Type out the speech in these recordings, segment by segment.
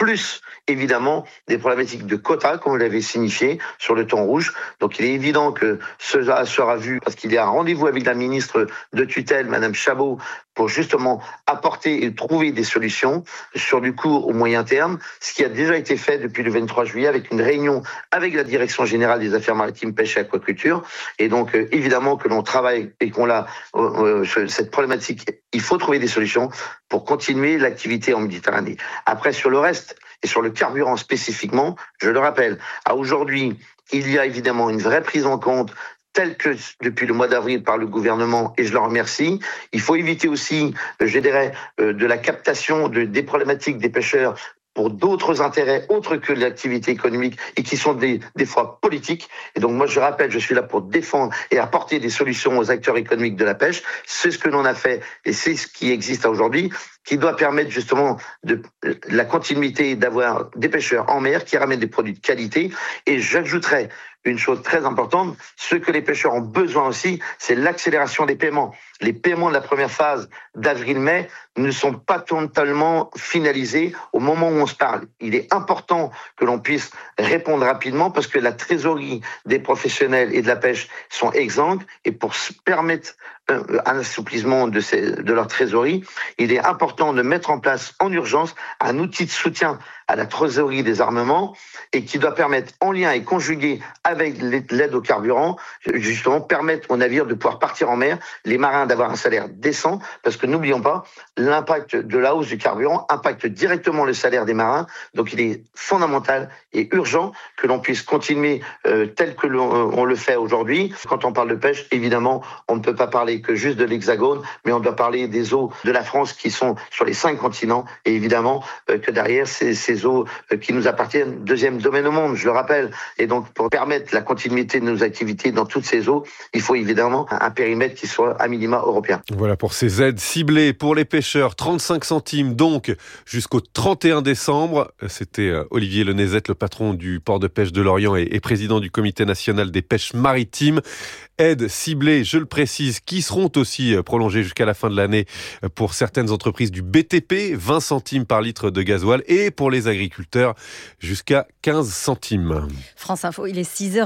plus évidemment des problématiques de quotas, comme vous l'avez signifié, sur le thon rouge. Donc il est évident que cela sera vu, parce qu'il y a un rendez-vous avec la ministre de tutelle, Madame Chabot, pour justement apporter et trouver des solutions sur du court au moyen terme, ce qui a déjà été fait depuis le 23 juillet avec une réunion avec la Direction générale des affaires maritimes, pêche et aquaculture. Et donc évidemment que l'on travaille et qu'on a cette problématique, il faut trouver des solutions pour continuer l'activité en Méditerranée. Après, sur le reste, et sur le carburant spécifiquement, je le rappelle, à aujourd'hui, il y a évidemment une vraie prise en compte telle que depuis le mois d'avril par le gouvernement, et je le remercie. Il faut éviter aussi, je dirais, de la captation des problématiques des pêcheurs pour d'autres intérêts autres que l'activité économique et qui sont des fois politiques. Et donc moi je rappelle, je suis là pour défendre et apporter des solutions aux acteurs économiques de la pêche. C'est ce que l'on a fait et c'est ce qui existe aujourd'hui, qui doit permettre justement de la continuité d'avoir des pêcheurs en mer qui ramènent des produits de qualité. Et j'ajouterais une chose très importante, ce que les pêcheurs ont besoin aussi, c'est l'accélération des paiements. Les paiements de la première phase d'avril-mai ne sont pas totalement finalisés au moment où on se parle. Il est important que l'on puisse répondre rapidement parce que la trésorerie des professionnels et de la pêche sont exsangues et pour permettre un assouplissement de leur trésorerie, il est important de mettre en place en urgence un outil de soutien à la trésorerie des armements et qui doit permettre, en lien et conjugué avec l'aide au carburant, justement permettre aux navires de pouvoir partir en mer, les marins d'avoir un salaire décent, parce que n'oublions pas, l'impact de la hausse du carburant impacte directement le salaire des marins, donc il est fondamental et urgent que l'on puisse continuer tel que on le fait aujourd'hui. Quand on parle de pêche, évidemment, on ne peut pas parler que juste de l'Hexagone, mais on doit parler des eaux de la France qui sont sur les 5 continents, et évidemment que derrière ces eaux qui nous appartiennent, deuxième domaine au monde, je le rappelle, et donc pour permettre la continuité de nos activités dans toutes ces eaux, il faut évidemment un périmètre qui soit à minima européen. Voilà pour ces aides ciblées pour les pêcheurs, 35 centimes donc jusqu'au 31 décembre. C'était Olivier Lenezet, le patron du port de pêche de Lorient et président du comité national des pêches maritimes. Aides ciblées, je le précise, qui seront aussi prolongées jusqu'à la fin de l'année pour certaines entreprises du BTP, 20 centimes par litre de gasoil, et pour les agriculteurs jusqu'à 15 centimes. France Info, il est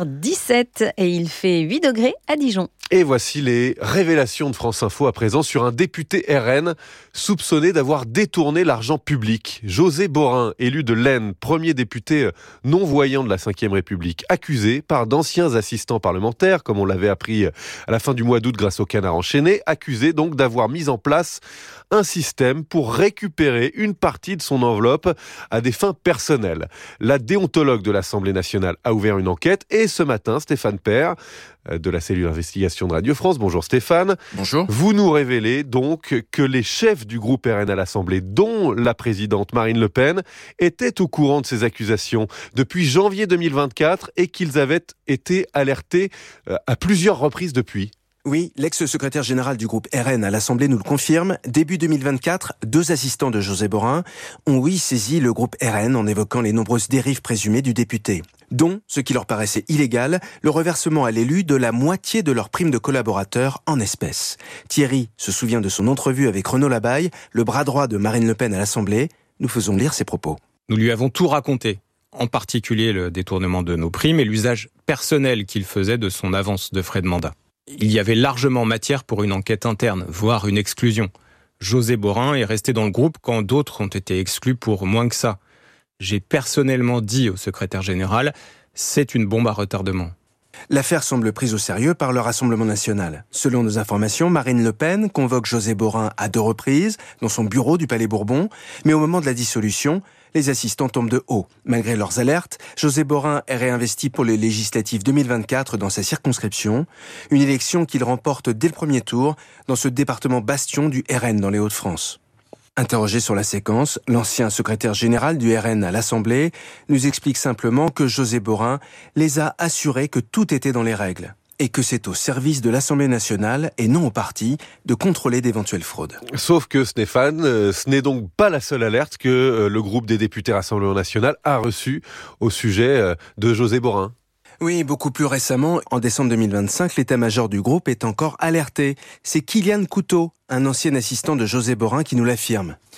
6h17 et il fait 8 degrés à Dijon. Et voici les révélations de France Info à présent sur un député RN soupçonné d'avoir détourné l'argent public. José Borin, élu de l'Aisne, premier député non-voyant de la Ve République, accusé par d'anciens assistants parlementaires, comme on l'avait appris à la fin du mois d'août grâce au Canard enchaîné, accusé donc d'avoir mis en place un système pour récupérer une partie de son enveloppe à des fins personnelles. La déontologue de l'Assemblée nationale a ouvert une enquête et ce matin, Stéphane Père, de la cellule investigation de Radio France. Bonjour Stéphane. Bonjour. Vous nous révélez donc que les chefs du groupe RN à l'Assemblée, dont la présidente Marine Le Pen, étaient au courant de ces accusations depuis janvier 2024 et qu'ils avaient été alertés à plusieurs reprises depuis. Oui, l'ex-secrétaire général du groupe RN à l'Assemblée nous le confirme. Début 2024, 2 assistants de José Borin ont saisi le groupe RN en évoquant les nombreuses dérives présumées du député, dont, ce qui leur paraissait illégal, le reversement à l'élu de la moitié de leur prime de collaborateur en espèces. Thierry se souvient de son entrevue avec Renaud Labaille, le bras droit de Marine Le Pen à l'Assemblée. Nous faisons lire ses propos. Nous lui avons tout raconté, en particulier le détournement de nos primes et l'usage personnel qu'il faisait de son avance de frais de mandat. Il y avait largement matière pour une enquête interne, voire une exclusion. José Borin est resté dans le groupe quand d'autres ont été exclus pour moins que ça. J'ai personnellement dit au secrétaire général, c'est une bombe à retardement. L'affaire semble prise au sérieux par le Rassemblement national. Selon nos informations, Marine Le Pen convoque José Borin à 2 reprises dans son bureau du Palais Bourbon, mais au moment de la dissolution, les assistants tombent de haut. Malgré leurs alertes, José Borin est réinvesti pour les législatives 2024 dans sa circonscription, une élection qu'il remporte dès le premier tour dans ce département bastion du RN dans les Hauts-de-France. Interrogé sur la séquence, l'ancien secrétaire général du RN à l'Assemblée nous explique simplement que José Borin les a assurés que tout était dans les règles et que c'est au service de l'Assemblée nationale et non au parti de contrôler d'éventuelles fraudes. Sauf que Stéphane, ce n'est donc pas la seule alerte que le groupe des députés Rassemblement national a reçue au sujet de José Borin. Oui, beaucoup plus récemment, en décembre 2025, l'état-major du groupe est encore alerté. C'est Kylian Couteau, un ancien assistant de José Borin, qui nous l'affirme.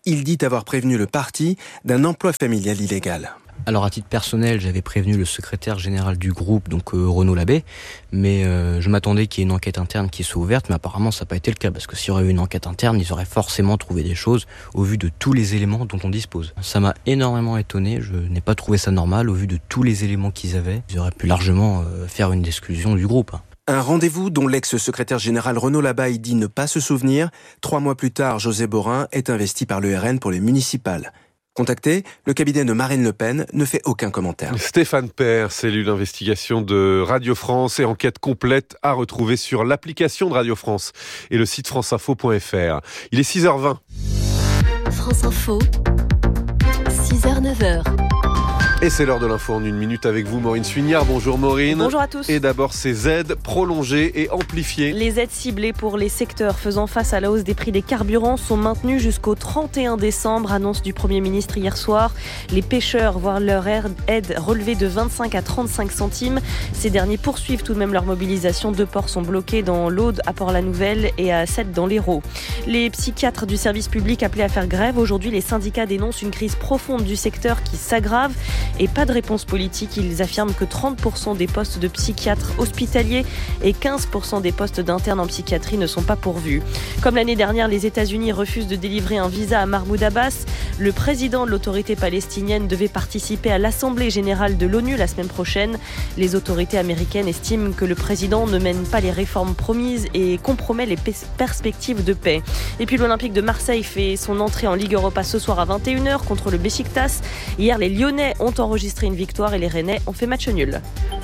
Il dit avoir prévenu le parti d'un emploi familial illégal. Alors à titre personnel, j'avais prévenu le secrétaire général du groupe, donc Renaud Labbé, mais je m'attendais qu'il y ait une enquête interne qui soit ouverte, mais apparemment ça n'a pas été le cas, parce que s'il y aurait eu une enquête interne, ils auraient forcément trouvé des choses au vu de tous les éléments dont on dispose. Ça m'a énormément étonné, je n'ai pas trouvé ça normal au vu de tous les éléments qu'ils avaient. Ils auraient pu largement faire une exclusion du groupe. Un rendez-vous dont l'ex-secrétaire général Renaud Labbé dit ne pas se souvenir. 3 mois plus tard, José Borin est investi par le RN pour les municipales. Contacté, le cabinet de Marine Le Pen ne fait aucun commentaire. Stéphane Père, cellule d'investigation de Radio France et enquête complète à retrouver sur l'application de Radio France et le site franceinfo.fr. Il est 6h20. France Info, 6h-9h. Et c'est l'heure de l'info en 1 minute avec vous, Maureen Suignard. Bonjour Maureen. Bonjour à tous. Et d'abord ces aides prolongées et amplifiées. Les aides ciblées pour les secteurs faisant face à la hausse des prix des carburants sont maintenues jusqu'au 31 décembre, annonce du Premier ministre hier soir. Les pêcheurs voient leur aide relevée de 25 à 35 centimes. Ces derniers poursuivent tout de même leur mobilisation. 2 ports sont bloqués dans l'Aude à Port-la-Nouvelle et à 7 dans l'Hérault. Les psychiatres du service public appelés à faire grève. Aujourd'hui, les syndicats dénoncent une crise profonde du secteur qui s'aggrave. Et pas de réponse politique. Ils affirment que 30% des postes de psychiatres hospitaliers et 15% des postes d'internes en psychiatrie ne sont pas pourvus. Comme l'année dernière, les États-Unis refusent de délivrer un visa à Mahmoud Abbas. Le président de l'autorité palestinienne devait participer à l'Assemblée générale de l'ONU la semaine prochaine. Les autorités américaines estiment que le président ne mène pas les réformes promises et compromet les perspectives de paix. Et puis l'Olympique de Marseille fait son entrée en Ligue Europa ce soir à 21h contre le Beşiktaş. Hier, les Lyonnais ont enregistré une victoire et les Rennais ont fait match nul.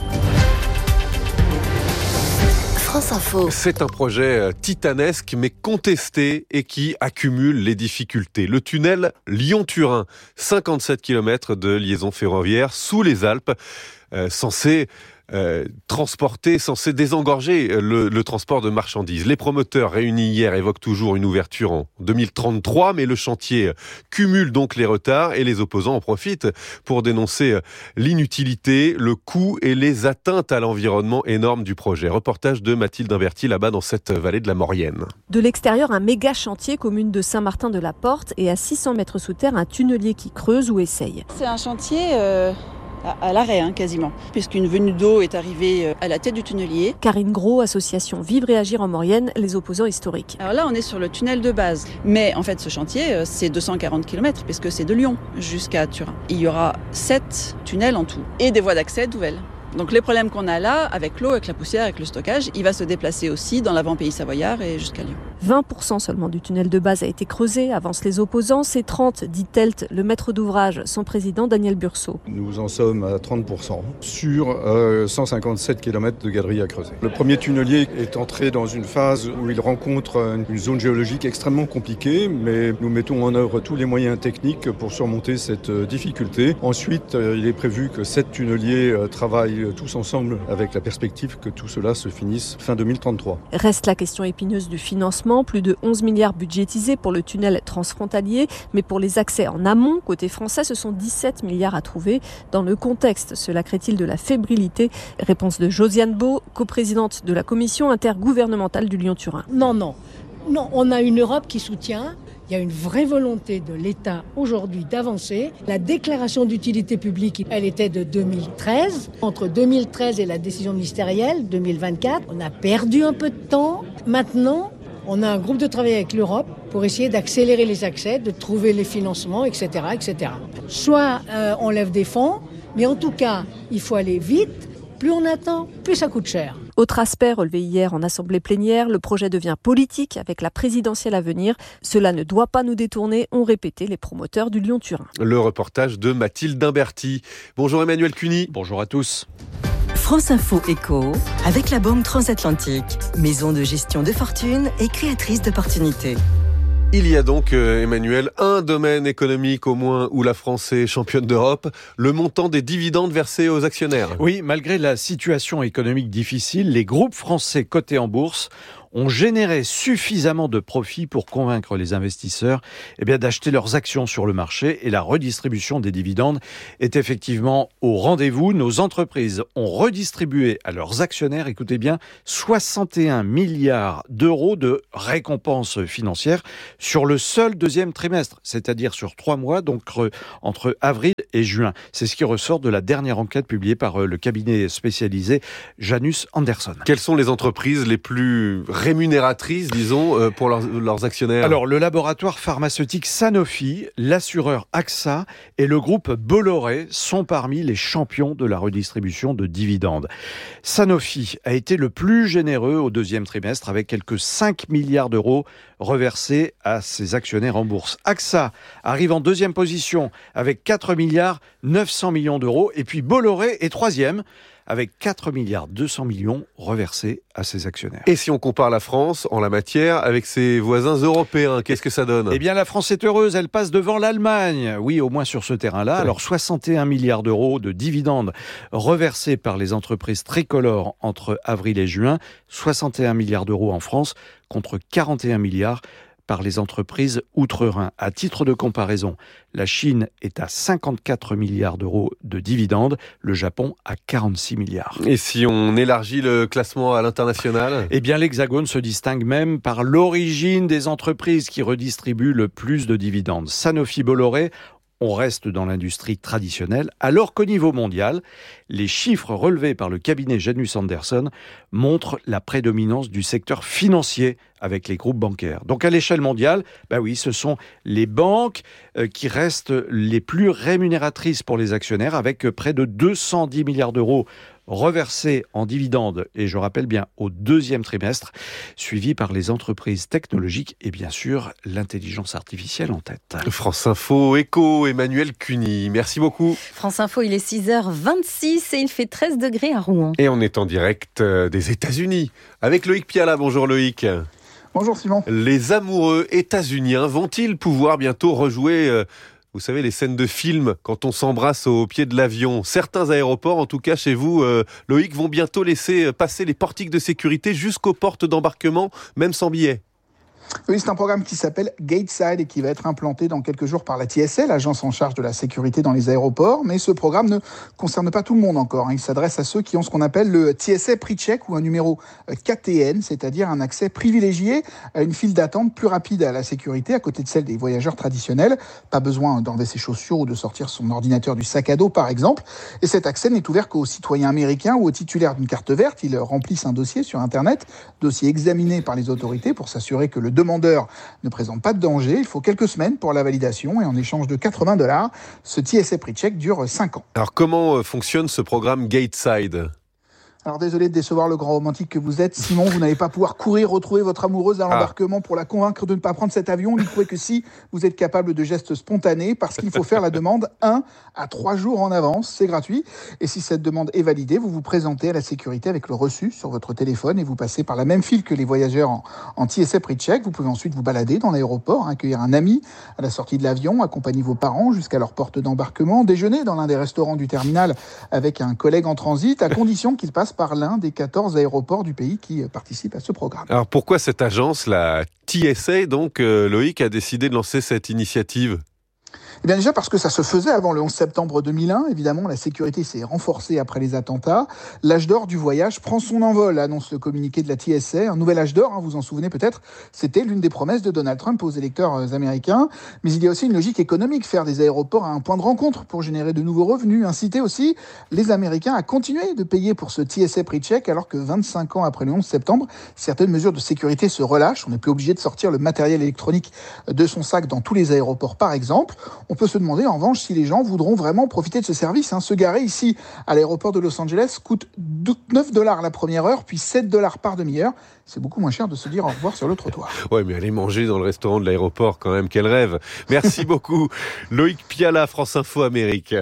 France Info. C'est un projet titanesque mais contesté et qui accumule les difficultés. Le tunnel Lyon-Turin, 57 km de liaison ferroviaire sous les Alpes, censé désengorger le transport de marchandises. Les promoteurs réunis hier évoquent toujours une ouverture en 2033, mais le chantier cumule donc les retards et les opposants en profitent pour dénoncer l'inutilité, le coût et les atteintes à l'environnement énormes du projet. Reportage de Mathilde Imberti là-bas dans cette vallée de la Maurienne. De l'extérieur, un méga chantier, commune de Saint-Martin-de-la-Porte, et à 600 mètres sous terre, un tunnelier qui creuse ou essaye. C'est un chantier à l'arrêt quasiment, puisqu'une venue d'eau est arrivée à la tête du tunnelier. Karine Gros, association Vivre et Agir en Maurienne, les opposants historiques. Alors là, on est sur le tunnel de base. Mais en fait, ce chantier, c'est 240 km, puisque c'est de Lyon jusqu'à Turin. Il y aura 7 tunnels en tout, et des voies d'accès nouvelles. Donc les problèmes qu'on a là, avec l'eau, avec la poussière, avec le stockage, il va se déplacer aussi dans l'avant-pays savoyard et jusqu'à Lyon. 20% seulement du tunnel de base a été creusé, avancent les opposants. C'est 30, dit Telt, le maître d'ouvrage, son président Daniel Bursault. Nous en sommes à 30% sur 157 km de galerie à creuser. Le premier tunnelier est entré dans une phase où il rencontre une zone géologique extrêmement compliquée, mais nous mettons en œuvre tous les moyens techniques pour surmonter cette difficulté. Ensuite, il est prévu que 7 tunneliers travaillent tous ensemble avec la perspective que tout cela se finisse fin 2033. Reste la question épineuse du financement. Plus de 11 milliards budgétisés pour le tunnel transfrontalier. Mais pour les accès en amont, côté français, ce sont 17 milliards à trouver. Dans le contexte, cela crée-t-il de la fébrilité? Réponse de Josiane Beau, coprésidente de la commission intergouvernementale du Lyon-Turin. Non, on a une Europe qui soutient. Il y a une vraie volonté de l'État aujourd'hui d'avancer. La déclaration d'utilité publique, elle était de 2013. Entre 2013 et la décision ministérielle, 2024, on a perdu un peu de temps. Maintenant, on a un groupe de travail avec l'Europe pour essayer d'accélérer les accès, de trouver les financements, etc. Soit on lève des fonds, mais en tout cas, il faut aller vite. Plus on attend, plus ça coûte cher. Autre aspect relevé hier en assemblée plénière, le projet devient politique avec la présidentielle à venir. Cela ne doit pas nous détourner, ont répété les promoteurs du Lyon-Turin. Le reportage de Mathilde Imberti. Bonjour Emmanuel Cuny. Bonjour à tous. France Info Éco, avec la Banque Transatlantique, maison de gestion de fortune et créatrice d'opportunités. Il y a donc, Emmanuel, un domaine économique au moins où la France est championne d'Europe, le montant des dividendes versés aux actionnaires. Oui, malgré la situation économique difficile, les groupes français cotés en bourse ont généré suffisamment de profits pour convaincre les investisseurs d'acheter leurs actions sur le marché, et la redistribution des dividendes est effectivement au rendez-vous. Nos entreprises ont redistribué à leurs actionnaires, écoutez bien, 61 milliards d'euros de récompenses financières sur le seul deuxième trimestre, c'est-à-dire sur 3 mois, donc entre avril et juin. C'est ce qui ressort de la dernière enquête publiée par le cabinet spécialisé Janus Anderson. Quelles sont les entreprises les plus rémunératrices, disons, pour leurs actionnaires ? Alors, le laboratoire pharmaceutique Sanofi, l'assureur AXA et le groupe Bolloré sont parmi les champions de la redistribution de dividendes. Sanofi a été le plus généreux au deuxième trimestre, avec quelques 5 milliards d'euros reversés à ses actionnaires en bourse. AXA arrive en deuxième position avec 4 milliards 900 millions d'euros, et puis Bolloré est troisième avec 4 milliards 200 millions reversés à ses actionnaires. Et si on compare la France en la matière avec ses voisins européens, qu'est-ce que ça donne ? Eh bien, la France est heureuse, elle passe devant l'Allemagne. Oui, au moins sur ce terrain-là. Alors, 61 milliards d'euros de dividendes reversés par les entreprises tricolores entre avril et juin. 61 milliards d'euros en France contre 41 milliards par les entreprises outre-Rhin. À titre de comparaison, la Chine est à 54 milliards d'euros de dividendes, le Japon à 46 milliards. Et si on élargit le classement à l'international ? Eh bien, l'Hexagone se distingue même par l'origine des entreprises qui redistribuent le plus de dividendes. Sanofi, Bolloré, on reste dans l'industrie traditionnelle, alors qu'au niveau mondial, les chiffres relevés par le cabinet Janus Anderson montrent la prédominance du secteur financier avec les groupes bancaires. Donc à l'échelle mondiale, ce sont les banques qui restent les plus rémunératrices pour les actionnaires, avec près de 210 milliards d'euros reversés en dividendes, et je rappelle bien au deuxième trimestre, suivi par les entreprises technologiques et bien sûr l'intelligence artificielle en tête. France Info, Écho, Emmanuel Cuny, merci beaucoup. France Info, il est 6h26 et il fait 13 degrés à Rouen. Et on est en direct des États-Unis avec Loïc Piala. Bonjour Loïc. Bonjour Simon. Les amoureux états-uniens vont-ils pouvoir bientôt rejouer vous savez, les scènes de film quand on s'embrasse au pied de l'avion? Certains aéroports, en tout cas chez vous, Loïc, vont bientôt laisser passer les portiques de sécurité jusqu'aux portes d'embarquement, même sans billet. Oui, c'est un programme qui s'appelle Gateside et qui va être implanté dans quelques jours par la TSA, l'agence en charge de la sécurité dans les aéroports. Mais ce programme ne concerne pas tout le monde encore. Il s'adresse à ceux qui ont ce qu'on appelle le TSA PreCheck ou un numéro KTN, c'est-à-dire un accès privilégié à une file d'attente plus rapide à la sécurité à côté de celle des voyageurs traditionnels. Pas besoin d'enlever ses chaussures ou de sortir son ordinateur du sac à dos, par exemple. Et cet accès n'est ouvert qu'aux citoyens américains ou aux titulaires d'une carte verte. Ils remplissent un dossier sur Internet, dossier examiné par les autorités pour s'assurer que le demandeur ne présente pas de danger. Il faut quelques semaines pour la validation et en échange de $80, ce TSA PreCheck dure 5 ans. Alors comment fonctionne ce programme Gateside ? Alors désolé de décevoir le grand romantique que vous êtes, Simon, vous n'allez pas pouvoir courir retrouver votre amoureuse à l'embarquement pour la convaincre de ne pas prendre cet avion. Lui prouver que si vous êtes capable de gestes spontanés, parce qu'il faut faire la demande 1 à 3 jours en avance, c'est gratuit. Et si cette demande est validée, vous vous présentez à la sécurité avec le reçu sur votre téléphone et vous passez par la même file que les voyageurs en TSA PreCheck. Vous pouvez ensuite vous balader dans l'aéroport, accueillir un ami à la sortie de l'avion, accompagner vos parents jusqu'à leur porte d'embarquement, déjeuner dans l'un des restaurants du terminal avec un collègue en transit, à condition qu'il passe par l'un des 14 aéroports du pays qui participent à ce programme. Alors pourquoi cette agence, la TSA, donc Loïc, a décidé de lancer cette initiative ? Eh bien déjà parce que ça se faisait avant le 11 septembre 2001. Évidemment, la sécurité s'est renforcée après les attentats. L'âge d'or du voyage prend son envol, annonce le communiqué de la TSA. Un nouvel âge d'or, vous vous en souvenez peut-être, c'était l'une des promesses de Donald Trump aux électeurs américains. Mais il y a aussi une logique économique, faire des aéroports un point de rencontre pour générer de nouveaux revenus, inciter aussi les Américains à continuer de payer pour ce TSA PreCheck, alors que 25 ans après le 11 septembre, certaines mesures de sécurité se relâchent. On n'est plus obligé de sortir le matériel électronique de son sac dans tous les aéroports, par exemple. On peut se demander en revanche si les gens voudront vraiment profiter de ce service. Se garer ici à l'aéroport de Los Angeles coûte $9 la première heure, puis $7 par demi-heure. C'est beaucoup moins cher de se dire au revoir sur le trottoir. Ouais, mais aller manger dans le restaurant de l'aéroport, quand même, quel rêve. Merci beaucoup. Loïc Piala, France Info Amérique.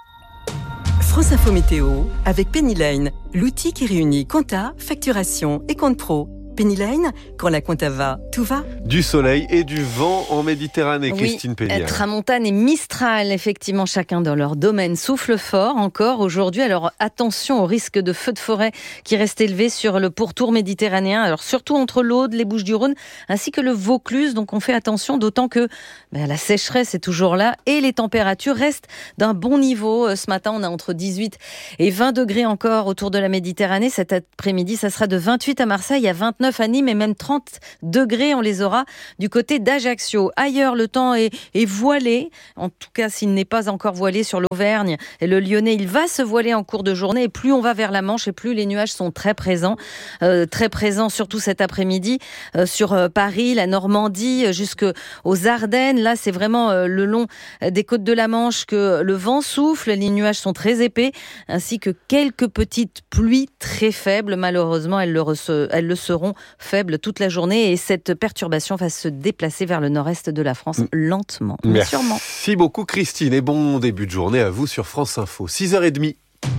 France Info Météo avec Penny Lane, l'outil qui réunit compta, facturation et compte pro. Penny Lane, quand la compta va, tout va. Du soleil et du vent en Méditerranée, Christine Pélière. Tramontane et Mistral, effectivement, chacun dans leur domaine, souffle fort encore aujourd'hui. Alors attention au risque de feux de forêt qui reste élevé sur le pourtour méditerranéen. Alors surtout entre l'Aude, les Bouches-du-Rhône ainsi que le Vaucluse. Donc on fait attention, d'autant que la sécheresse est toujours là et les températures restent d'un bon niveau. Ce matin, on a entre 18 et 20 degrés encore autour de la Méditerranée. Cet après-midi, ça sera de 28 à Marseille, à 29 à Nîmes et même 30 degrés. On les aura du côté d'Ajaccio. Ailleurs, le temps est voilé. En tout cas, s'il n'est pas encore voilé sur l'Auvergne et le Lyonnais, il va se voiler en cours de journée. Et plus on va vers la Manche et plus les nuages sont très présents surtout cet après-midi sur Paris, la Normandie, jusqu'aux Ardennes. Là, c'est vraiment le long des côtes de la Manche que le vent souffle. Les nuages sont très épais, ainsi que quelques petites pluies très faibles. Malheureusement, elles le seront faibles toute la journée et cette perturbation va se déplacer vers le nord-est de la France lentement, mais sûrement. Merci beaucoup Christine et bon début de journée à vous sur France Info. 6h30.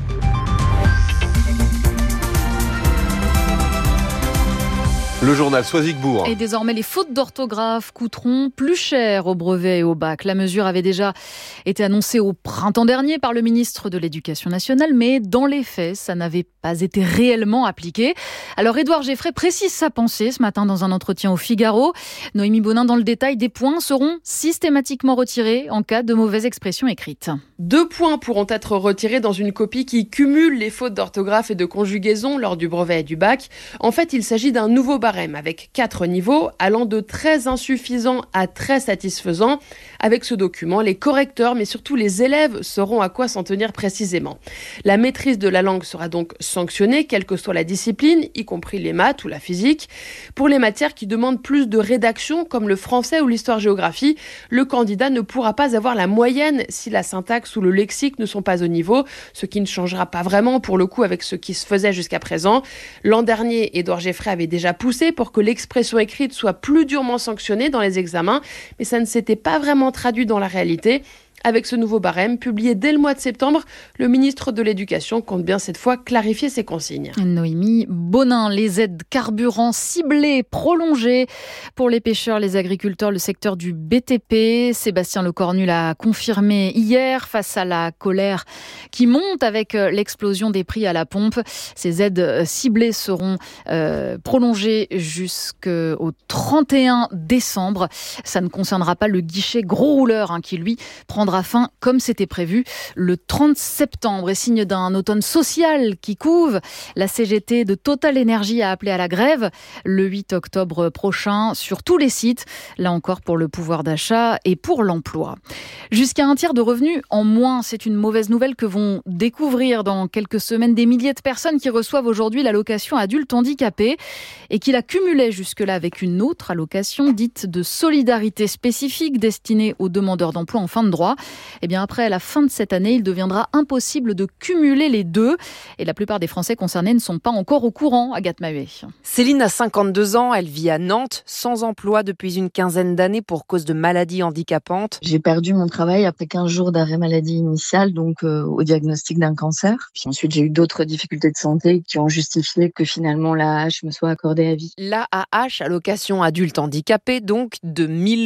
Le journal Soisigbourg. Et désormais, les fautes d'orthographe coûteront plus cher au brevet et au bac. La mesure avait déjà été annoncée au printemps dernier par le ministre de l'Éducation nationale, mais dans les faits, ça n'avait pas été réellement appliqué. Alors, Édouard Geffray précise sa pensée ce matin dans un entretien au Figaro. Noémie Bonin, dans le détail, des points seront systématiquement retirés en cas de mauvaise expression écrite. 2 points pourront être retirés dans une copie qui cumule les fautes d'orthographe et de conjugaison lors du brevet et du bac. En fait, il s'agit d'un nouveau barème avec 4 niveaux, allant de très insuffisant à très satisfaisant. Avec ce document, les correcteurs, mais surtout les élèves, sauront à quoi s'en tenir précisément. La maîtrise de la langue sera donc sanctionnée, quelle que soit la discipline, y compris les maths ou la physique. Pour les matières qui demandent plus de rédaction, comme le français ou l'histoire-géographie, le candidat ne pourra pas avoir la moyenne si la syntaxe ou le lexique ne sont pas au niveau, ce qui ne changera pas vraiment pour le coup avec ce qui se faisait jusqu'à présent. L'an dernier, Édouard Geffray avait déjà poussé pour que l'expression écrite soit plus durement sanctionnée dans les examens, mais ça ne s'était pas vraiment traduit dans la réalité. Avec ce nouveau barème, publié dès le mois de septembre, le ministre de l'Éducation compte bien cette fois clarifier ses consignes. Noémie Bonin, les aides carburant ciblées, prolongées pour les pêcheurs, les agriculteurs, le secteur du BTP. Sébastien Lecornu l'a confirmé hier face à la colère qui monte avec l'explosion des prix à la pompe. Ces aides ciblées seront prolongées jusqu'au 31 décembre. Ça ne concernera pas le guichet gros rouleur qui lui prendra fin comme c'était prévu le 30 septembre et signe d'un automne social qui couve. La CGT de Total Energy a appelé à la grève le 8 octobre prochain sur tous les sites, là encore pour le pouvoir d'achat et pour l'emploi. Jusqu'à un tiers de revenus en moins, c'est une mauvaise nouvelle que vont découvrir dans quelques semaines des milliers de personnes qui reçoivent aujourd'hui l'allocation adulte handicapé et qui la cumulaient jusque-là avec une autre allocation dite de solidarité spécifique destinée aux demandeurs d'emploi en fin de droit. Eh bien, après la fin de cette année, il deviendra impossible de cumuler les deux. Et la plupart des Français concernés ne sont pas encore au courant, Agathe Mahé. Céline a 52 ans, elle vit à Nantes, sans emploi depuis une quinzaine d'années pour cause de maladies handicapantes. J'ai perdu mon travail après 15 jours d'arrêt maladie initial, donc au diagnostic d'un cancer. Puis ensuite, j'ai eu d'autres difficultés de santé qui ont justifié que finalement l'AAH me soit accordée à vie. L'AAH, allocation adulte handicapé, donc de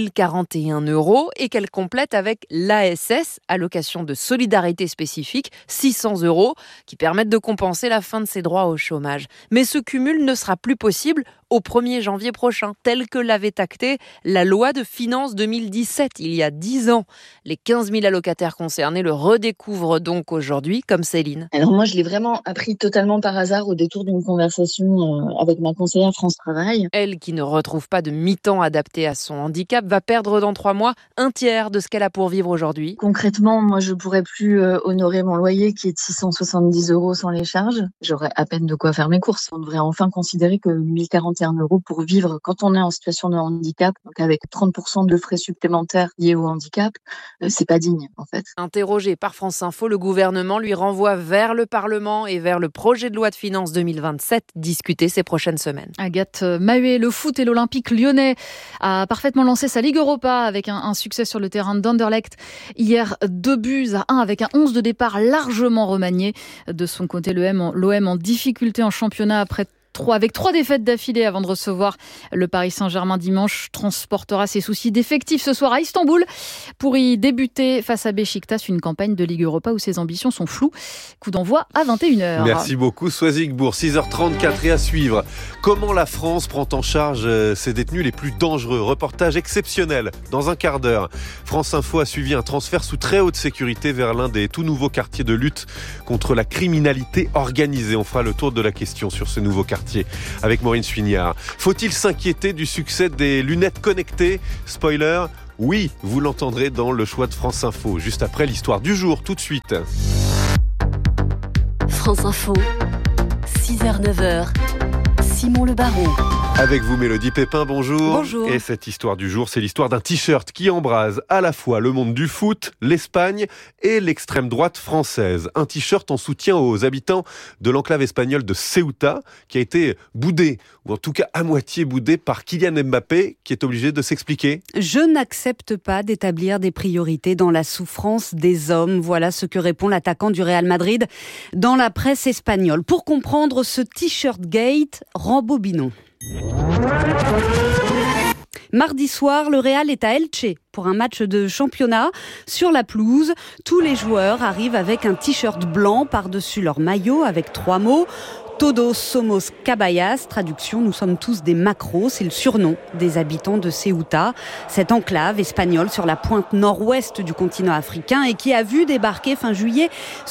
1041 € et qu'elle complète avec l'ASS, allocation de solidarité spécifique, 600 €, qui permettent de compenser la fin de ses droits au chômage. Mais ce cumul ne sera plus possible au 1er janvier prochain, tel que l'avait acté la loi de finances 2017, il y a 10 ans. Les 15 000 allocataires concernés le redécouvrent donc aujourd'hui, comme Céline. Alors moi, je l'ai vraiment appris totalement par hasard au détour d'une conversation avec ma conseillère France Travail. Elle, qui ne retrouve pas de mi-temps adapté à son handicap, va perdre dans 3 mois un tiers de ce qu'elle a pour vivre aujourd'hui. Concrètement, moi, je pourrais plus honorer mon loyer qui est de 670 € sans les charges. J'aurais à peine de quoi faire mes courses. On devrait enfin considérer que 1041 € pour vivre quand on est en situation de handicap, donc avec 30% de frais supplémentaires liés au handicap, c'est pas digne en fait. Interrogé par France Info, le gouvernement lui renvoie vers le Parlement et vers le projet de loi de finances 2027 discuté ces prochaines semaines. Agathe Mahé, le foot et l'Olympique lyonnais a parfaitement lancé sa Ligue Europa avec un succès sur le terrain d'Anderlecht. Hier, 2-1 avec un 11 de départ largement remanié. De son côté, l'OM en difficulté en championnat après avec 3 défaites d'affilée avant de recevoir le Paris Saint-Germain dimanche, transportera ses soucis d'effectifs ce soir à Istanbul pour y débuter face à Beşiktaş, une campagne de Ligue Europa où ses ambitions sont floues. Coup d'envoi à 21h. Merci beaucoup Soisigbourg, 6h34 et à suivre. Comment la France prend en charge ses détenus les plus dangereux? Reportage exceptionnel dans un quart d'heure. France Info a suivi un transfert sous très haute sécurité vers l'un des tout nouveaux quartiers de lutte contre la criminalité organisée. On fera le tour de la question sur ce nouveau quartier avec Maureen Suignard. Faut-il s'inquiéter du succès des lunettes connectées? Spoiler, oui, vous l'entendrez dans le choix de France Info, juste après l'histoire du jour, tout de suite. France Info, 6h-9h, Simon Le Baron. Avec vous Mélodie Pépin, bonjour. Bonjour. Et cette histoire du jour, c'est l'histoire d'un t-shirt qui embrase à la fois le monde du foot, l'Espagne et l'extrême droite française. Un t-shirt en soutien aux habitants de l'enclave espagnole de Ceuta, qui a été boudé, ou en tout cas à moitié boudé par Kylian Mbappé, qui est obligé de s'expliquer. Je n'accepte pas d'établir des priorités dans la souffrance des hommes. Voilà ce que répond l'attaquant du Real Madrid dans la presse espagnole. Pour comprendre ce t-shirt gate, rembobinons. Mardi soir, le Real est à Elche pour un match de championnat. Sur la pelouse, tous les joueurs arrivent avec un t-shirt blanc par-dessus leur maillot avec 3 mots. Todos somos caballas, traduction, nous sommes tous des macros, c'est le surnom des habitants de Ceuta, cette enclave espagnole sur la pointe nord-ouest du continent africain et qui a vu débarquer fin juillet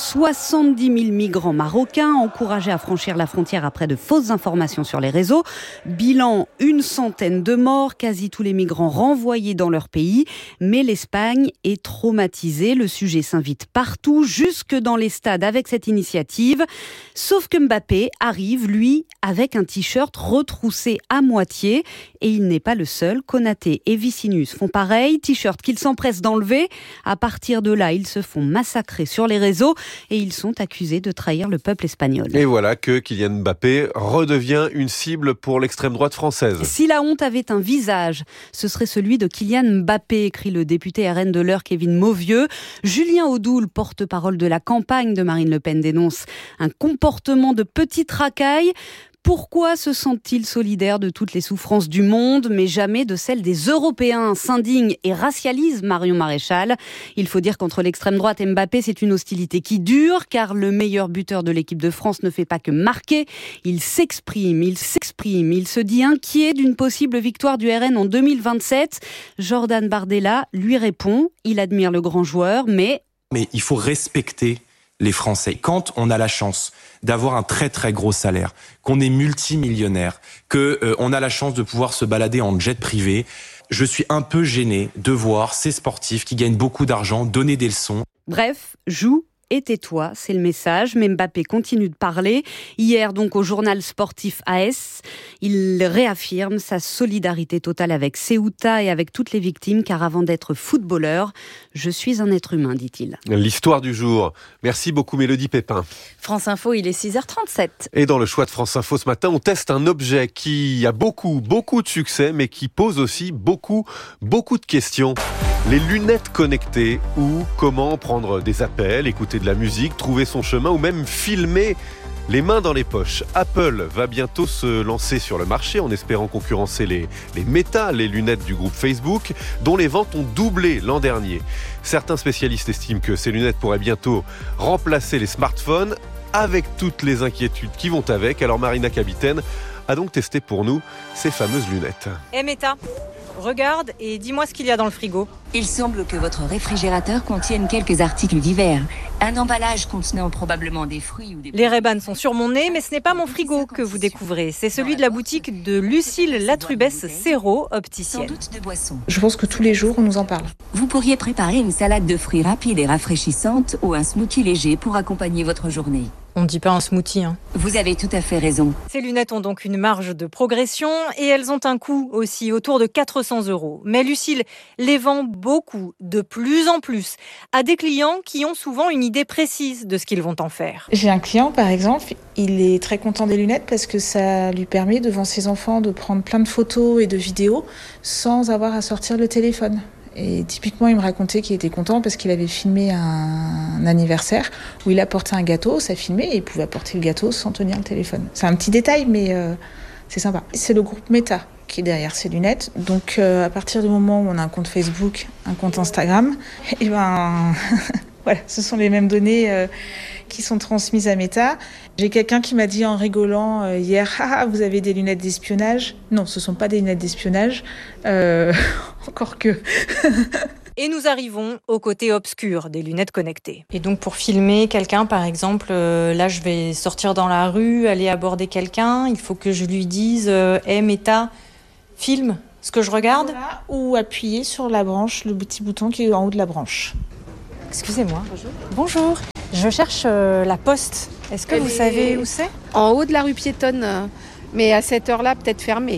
70 000 migrants marocains encouragés à franchir la frontière après de fausses informations sur les réseaux. Bilan, 100 de morts, quasi tous les migrants renvoyés dans leur pays, mais l'Espagne est traumatisée, le sujet s'invite partout, jusque dans les stades avec cette initiative, sauf que Mbappé arrive, lui, avec un t-shirt retroussé à moitié. Et il n'est pas le seul. Konaté et Vicinus font pareil. T-shirt qu'ils s'empressent d'enlever. À partir de là, ils se font massacrer sur les réseaux et ils sont accusés de trahir le peuple espagnol. Et voilà que Kylian Mbappé redevient une cible pour l'extrême droite française. Si la honte avait un visage, ce serait celui de Kylian Mbappé, écrit le député RN de l'Eure Kevin Mauvieux. Julien Audoul, porte-parole de la campagne de Marine Le Pen, dénonce un comportement de petite racaille. Pourquoi se sentent-ils solidaires de toutes les souffrances du monde, mais jamais de celles des Européens, s'indigne et racialise Marion Maréchal. Il faut dire qu'entre l'extrême droite et Mbappé, c'est une hostilité qui dure, car le meilleur buteur de l'équipe de France ne fait pas que marquer. Il s'exprime, il se dit inquiet d'une possible victoire du RN en 2027. Jordan Bardella lui répond, il admire le grand joueur, mais il faut respecter les Français. Quand on a la chance d'avoir un très très gros salaire, qu'on est multimillionnaire, qu'on a la chance de pouvoir se balader en jet privé, je suis un peu gêné de voir ces sportifs qui gagnent beaucoup d'argent donner des leçons. Bref, joue et tais-toi, c'est le message. Mais Mbappé continue de parler. Hier, donc, au journal sportif AS, il réaffirme sa solidarité totale avec Ceuta et avec toutes les victimes, car avant d'être footballeur, je suis un être humain, dit-il. L'histoire du jour. Merci beaucoup Mélodie Pépin. France Info, il est 6h37. Et dans le choix de France Info ce matin, on teste un objet qui a beaucoup de succès, mais qui pose aussi beaucoup de questions. Les lunettes connectées, ou comment prendre des appels, écouter de la musique, trouver son chemin ou même filmer les mains dans les poches. Apple va bientôt se lancer sur le marché en espérant concurrencer les Meta, les lunettes du groupe Facebook, dont les ventes ont doublé l'an dernier. Certains spécialistes estiment que ces lunettes pourraient bientôt remplacer les smartphones avec toutes les inquiétudes qui vont avec. Alors Marina Capitaine a donc testé pour nous ces fameuses lunettes. Meta, regarde et dis-moi ce qu'il y a dans le frigo. Il semble que votre réfrigérateur contienne quelques articles divers. Un emballage contenant probablement des fruits ou des... Les Ray-Ban sont sur mon nez, mais ce n'est pas mon frigo que vous découvrez. C'est celui de la boutique de Lucille Latrubès Céro, opticienne. Sans doute de boissons. Je pense que tous les jours, on nous en parle. Vous pourriez préparer une salade de fruits rapide et rafraîchissante ou un smoothie léger pour accompagner votre journée. On ne dit pas un smoothie, hein. Vous avez tout à fait raison. Ces lunettes ont donc une marge de progression et elles ont un coût aussi autour de 400 €. Mais Lucille les vend beaucoup, de plus en plus, à des clients qui ont souvent une idée précise de ce qu'ils vont en faire. J'ai un client, par exemple, il est très content des lunettes parce que ça lui permet devant ses enfants de prendre plein de photos et de vidéos sans avoir à sortir le téléphone. Et typiquement, il me racontait qu'il était content parce qu'il avait filmé un un anniversaire où il apportait un gâteau, ça filmait et il pouvait apporter le gâteau sans tenir le téléphone. C'est un petit détail, mais c'est sympa. C'est le groupe Meta qui est derrière ces lunettes. Donc à partir du moment où on a un compte Facebook, un compte Instagram, et ben voilà, ce sont les mêmes données qui sont transmises à Meta. J'ai quelqu'un qui m'a dit en rigolant hier, vous avez des lunettes d'espionnage ? Non, ce ne sont pas des lunettes d'espionnage, encore que... Et nous arrivons au côté obscur des lunettes connectées. Et donc pour filmer quelqu'un, par exemple, là je vais sortir dans la rue, aller aborder quelqu'un, il faut que je lui dise « Hey Meta, filme ce que je regarde ?» Ou appuyer sur la branche, le petit bouton qui est en haut de la branche. Excusez-moi. Bonjour. Je cherche la poste. Est-ce que vous savez où c'est ? En haut de la rue piétonne, mais à cette heure-là, peut-être fermée.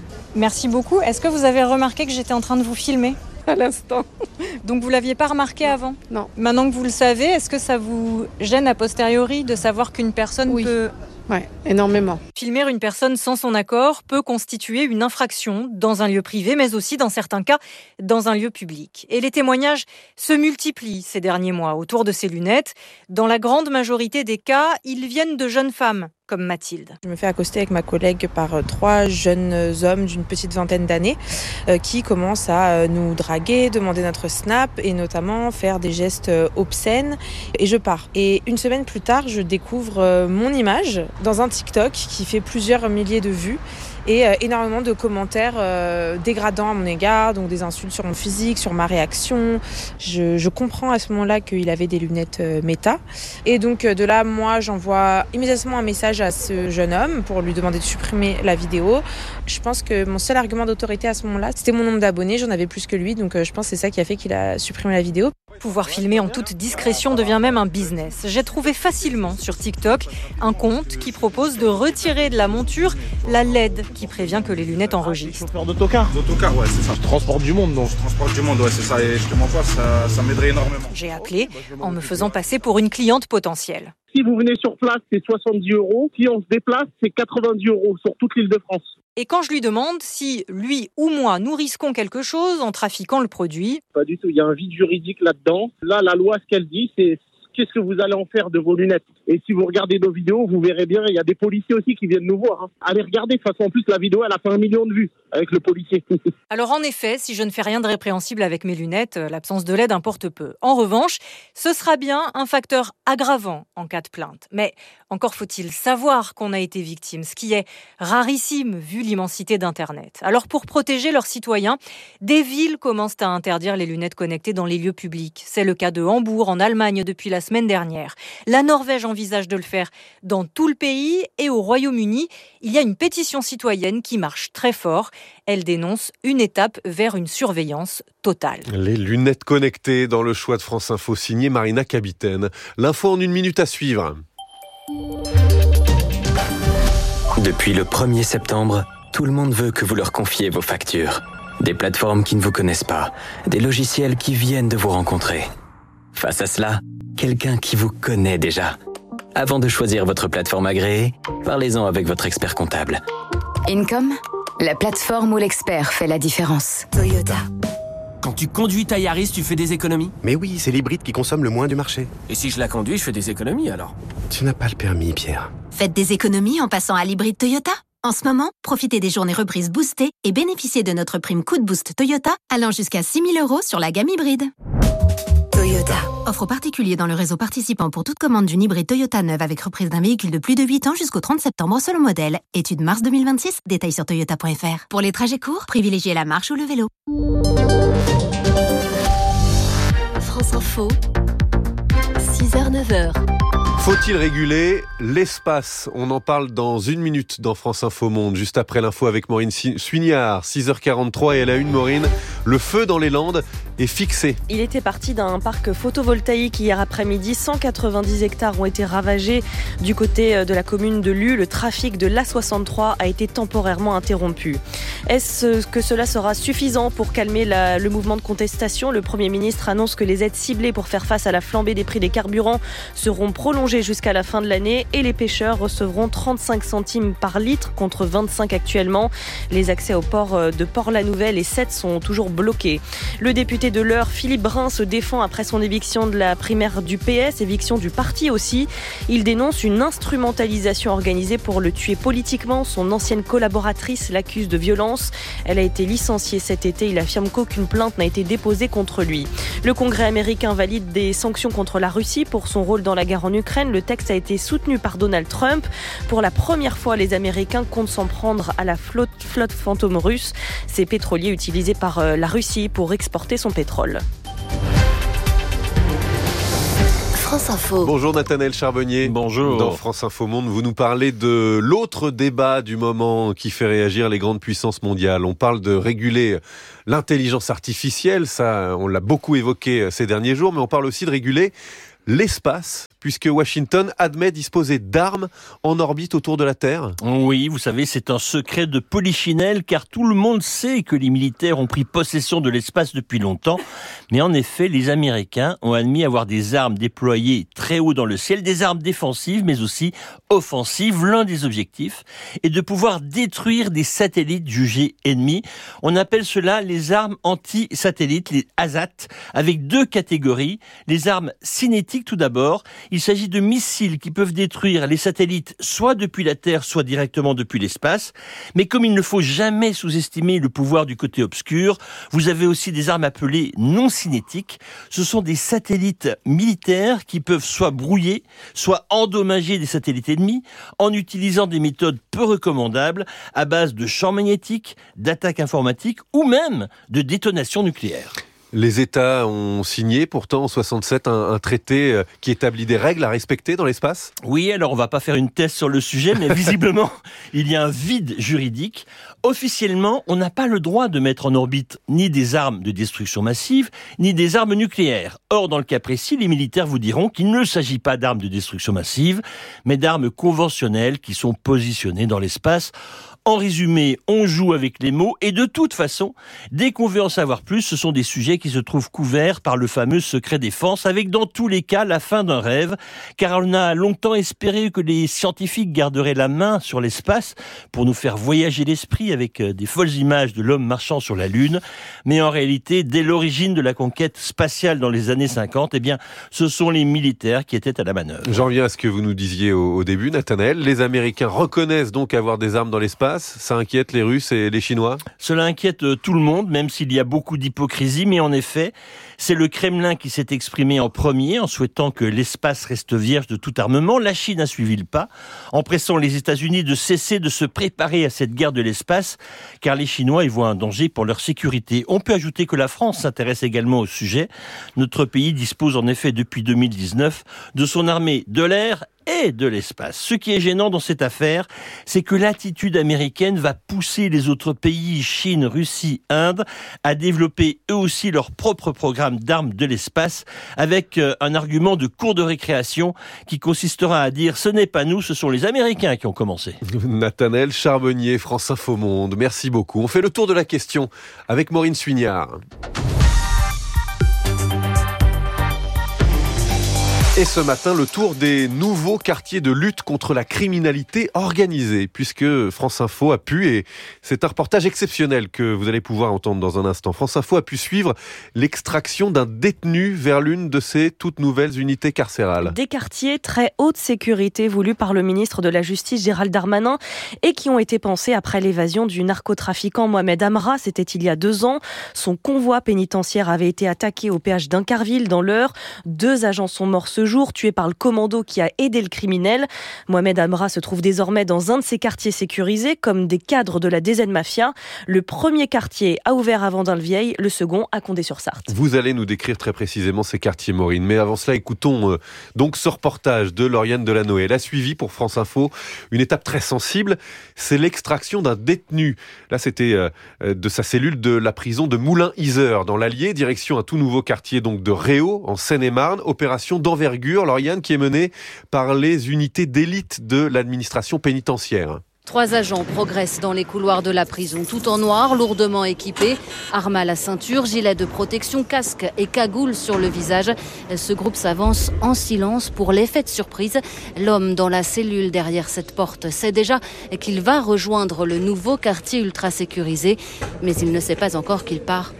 Merci beaucoup. Est-ce que vous avez remarqué que j'étais en train de vous filmer ? À l'instant. Donc vous ne l'aviez pas remarqué avant ? Non. Maintenant que vous le savez, est-ce que ça vous gêne a posteriori de savoir qu'une personne peut... Oui, énormément. Filmer une personne sans son accord peut constituer une infraction dans un lieu privé, mais aussi, dans certains cas, dans un lieu public. Et les témoignages se multiplient ces derniers mois autour de ces lunettes. Dans la grande majorité des cas, ils viennent de jeunes femmes, comme Mathilde. Je me fais accoster avec ma collègue par 3 jeunes hommes d'une petite vingtaine d'années qui commencent à nous draguer, demander notre snap et notamment faire des gestes obscènes. Et je pars. Et une semaine plus tard, je découvre mon image dans un TikTok qui fait plusieurs milliers de vues et énormément de commentaires dégradants à mon égard, donc des insultes sur mon physique, sur ma réaction. Je comprends à ce moment-là qu'il avait des lunettes Meta. Et donc de là, moi, j'envoie immédiatement un message à ce jeune homme pour lui demander de supprimer la vidéo. Je pense que mon seul argument d'autorité à ce moment-là, c'était mon nombre d'abonnés. J'en avais plus que lui, donc je pense que c'est ça qui a fait qu'il a supprimé la vidéo. Pouvoir filmer en toute discrétion devient même un business. J'ai trouvé facilement sur TikTok un compte qui propose de retirer de la monture la LED qui prévient que les lunettes enregistrent. Chauffeur d'autocar. D'autocar, ouais, c'est ça. Je transporte du monde, donc. Je transporte du monde, ouais, c'est ça. Et je te mens pas, ça m'aiderait énormément. J'ai appelé en me faisant passer pour une cliente potentielle. Si vous venez sur place, c'est 70 €. Si on se déplace, c'est 90 € sur toute l'île de France. Et quand je lui demande si lui ou moi nous risquons quelque chose en trafiquant le produit... Pas du tout, il y a un vide juridique là-dedans. Là, la loi, ce qu'elle dit, c'est qu'est-ce que vous allez en faire de vos lunettes. Et si vous regardez nos vidéos, vous verrez bien, il y a des policiers aussi qui viennent nous voir. Allez regarder, de toute façon, en plus, la vidéo, elle a fait 1 million de vues avec le policier. Alors en effet, si je ne fais rien de répréhensible avec mes lunettes, l'absence de LED importe peu. En revanche, ce sera bien un facteur aggravant en cas de plainte. Mais encore faut-il savoir qu'on a été victime, ce qui est rarissime vu l'immensité d'Internet. Alors pour protéger leurs citoyens, des villes commencent à interdire les lunettes connectées dans les lieux publics. C'est le cas de Hambourg, en Allemagne, depuis la semaine dernière. La Norvège envisage de le faire dans tout le pays et au Royaume-Uni, il y a une pétition citoyenne qui marche très fort. Elle dénonce une étape vers une surveillance totale. Les lunettes connectées dans le choix de France Info, signé Marina Kabiten. L'info en 1 minute à suivre. Depuis le 1er septembre, tout le monde veut que vous leur confiez vos factures. Des plateformes qui ne vous connaissent pas, des logiciels qui viennent de vous rencontrer. Face à cela, quelqu'un qui vous connaît déjà. Avant de choisir votre plateforme agréée, parlez-en avec votre expert comptable. Income, la plateforme où l'expert fait la différence. Toyota. Quand tu conduis ta Yaris, tu fais des économies ? Mais oui, c'est l'hybride qui consomme le moins du marché. Et si je la conduis, je fais des économies alors ? Tu n'as pas le permis, Pierre. Faites des économies en passant à l'hybride Toyota. En ce moment, profitez des journées reprises boostées et bénéficiez de notre prime Coup de Boost Toyota allant jusqu'à 6 000 € sur la gamme hybride. Toyota. Offre aux particuliers dans le réseau participant pour toute commande d'une hybride Toyota neuve avec reprise d'un véhicule de plus de 8 ans jusqu'au 30 septembre selon modèle. Étude mars 2026, détails sur toyota.fr. Pour les trajets courts, privilégiez la marche ou le vélo. France Info, 6h-9h. Faut-il réguler l'espace ? On en parle dans 1 minute dans France Info Monde, juste après l'info avec Maureen Suignard, 6h43 et à la une, Maureen, le feu dans les Landes est fixé. Il était parti d'un parc photovoltaïque hier après-midi. 190 hectares ont été ravagés du côté de la commune de Lue. Le trafic de l'A63 a été temporairement interrompu. Est-ce que cela sera suffisant pour calmer le mouvement de contestation ? Le Premier ministre annonce que les aides ciblées pour faire face à la flambée des prix des carburants seront prolongées jusqu'à la fin de l'année et les pêcheurs recevront 35 centimes par litre contre 25 actuellement. Les accès au port de Port-la-Nouvelle et Sète sont toujours bloqués. Le député député de l'Eure, Philippe Brun, se défend après son éviction de la primaire du PS, éviction du parti aussi. Il dénonce une instrumentalisation organisée pour le tuer politiquement. Son ancienne collaboratrice l'accuse de violence. Elle a été licenciée cet été. Il affirme qu'aucune plainte n'a été déposée contre lui. Le Congrès américain valide des sanctions contre la Russie pour son rôle dans la guerre en Ukraine. Le texte a été soutenu par Donald Trump. Pour la première fois, les Américains comptent s'en prendre à la flotte fantôme russe. Ces pétroliers utilisés par la Russie pour exporter son pétrole. France Info. Bonjour Nathanaël Charbonnier. Bonjour. Dans France Info Monde, vous nous parlez de l'autre débat du moment qui fait réagir les grandes puissances mondiales. On parle de réguler l'intelligence artificielle, ça on l'a beaucoup évoqué ces derniers jours, mais on parle aussi de réguler l'espace, puisque Washington admet disposer d'armes en orbite autour de la Terre. Oui, vous savez, c'est un secret de polichinelle, car tout le monde sait que les militaires ont pris possession de l'espace depuis longtemps. Mais en effet, les Américains ont admis avoir des armes déployées très haut dans le ciel, des armes défensives, mais aussi offensives. L'un des objectifs est de pouvoir détruire des satellites jugés ennemis. On appelle cela les armes anti-satellites, les ASAT, avec deux catégories. Les armes cinétiques, tout d'abord. Il s'agit de missiles qui peuvent détruire les satellites soit depuis la Terre, soit directement depuis l'espace. Mais comme il ne faut jamais sous-estimer le pouvoir du côté obscur, vous avez aussi des armes appelées non cinétiques. Ce sont des satellites militaires qui peuvent soit brouiller, soit endommager des satellites ennemis en utilisant des méthodes peu recommandables à base de champs magnétiques, d'attaques informatiques ou même de détonation nucléaire. Les États ont signé pourtant en 67 un traité qui établit des règles à respecter dans l'espace. Oui, alors on va pas faire une thèse sur le sujet, mais visiblement, il y a un vide juridique. Officiellement, on n'a pas le droit de mettre en orbite ni des armes de destruction massive, ni des armes nucléaires. Or, dans le cas précis, les militaires vous diront qu'il ne s'agit pas d'armes de destruction massive, mais d'armes conventionnelles qui sont positionnées dans l'espace. En résumé, on joue avec les mots et de toute façon, dès qu'on veut en savoir plus, ce sont des sujets qui se trouvent couverts par le fameux secret défense, avec dans tous les cas la fin d'un rêve, car on a longtemps espéré que les scientifiques garderaient la main sur l'espace pour nous faire voyager l'esprit avec des folles images de l'homme marchant sur la Lune. Mais en réalité, dès l'origine de la conquête spatiale dans les années 50, eh bien, ce sont les militaires qui étaient à la manœuvre. J'en reviens à ce que vous nous disiez au début, Nathanaël. Les Américains reconnaissent donc avoir des armes dans l'espace. Ça inquiète les Russes et les Chinois ? Cela inquiète tout le monde, même s'il y a beaucoup d'hypocrisie. Mais en effet, c'est le Kremlin qui s'est exprimé en premier en souhaitant que l'espace reste vierge de tout armement. La Chine a suivi le pas, en pressant les États-Unis de cesser de se préparer à cette guerre de l'espace, car les Chinois y voient un danger pour leur sécurité. On peut ajouter que la France s'intéresse également au sujet. Notre pays dispose en effet depuis 2019 de son armée de l'air et de l'espace. Ce qui est gênant dans cette affaire, c'est que l'attitude américaine va pousser les autres pays, Chine, Russie, Inde, à développer eux aussi leur propre programme d'armes de l'espace, avec un argument de cours de récréation qui consistera à dire « ce n'est pas nous, ce sont les Américains qui ont commencé ». Nathanaël Charbonnier, France Info Monde, merci beaucoup. On fait le tour de la question avec Maureen Suignard. Et ce matin, le tour des nouveaux quartiers de lutte contre la criminalité organisée, puisque France Info a pu, et c'est un reportage exceptionnel que vous allez pouvoir entendre dans un instant, France Info a pu suivre l'extraction d'un détenu vers l'une de ces toutes nouvelles unités carcérales. Des quartiers très haute sécurité voulus par le ministre de la Justice Gérald Darmanin et qui ont été pensés après l'évasion du narcotrafiquant Mohamed Amra, c'était il y a 2 ans. Son convoi pénitentiaire avait été attaqué au péage d'Incarville dans l'Eure. 2 agents sont morts ce jour, tué par le commando qui a aidé le criminel. Mohamed Amra se trouve désormais dans un de ces quartiers sécurisés, comme des cadres de la DZ Mafia. Le premier quartier a ouvert à Vendin-le-Vieil, le second à Condé-sur-Sarthe. Vous allez nous décrire très précisément ces quartiers, Maureen. Mais avant cela, écoutons donc ce reportage de Lauriane Delanoë. Elle a suivi pour France Info une étape très sensible, c'est l'extraction d'un détenu. Là, c'était de sa cellule de la prison de Moulins-Yzeure, dans l'Allier, direction un tout nouveau quartier donc de Réau, en Seine-et-Marne. Opération d'envergure, Lauriane, qui est menée par les unités d'élite de l'administration pénitentiaire. 3 agents progressent dans les couloirs de la prison, tout en noir, lourdement équipés. Armes à la ceinture, gilet de protection, casque et cagoule sur le visage. Ce groupe s'avance en silence pour l'effet de surprise. L'homme dans la cellule derrière cette porte sait déjà qu'il va rejoindre le nouveau quartier ultra sécurisé, mais il ne sait pas encore qu'il part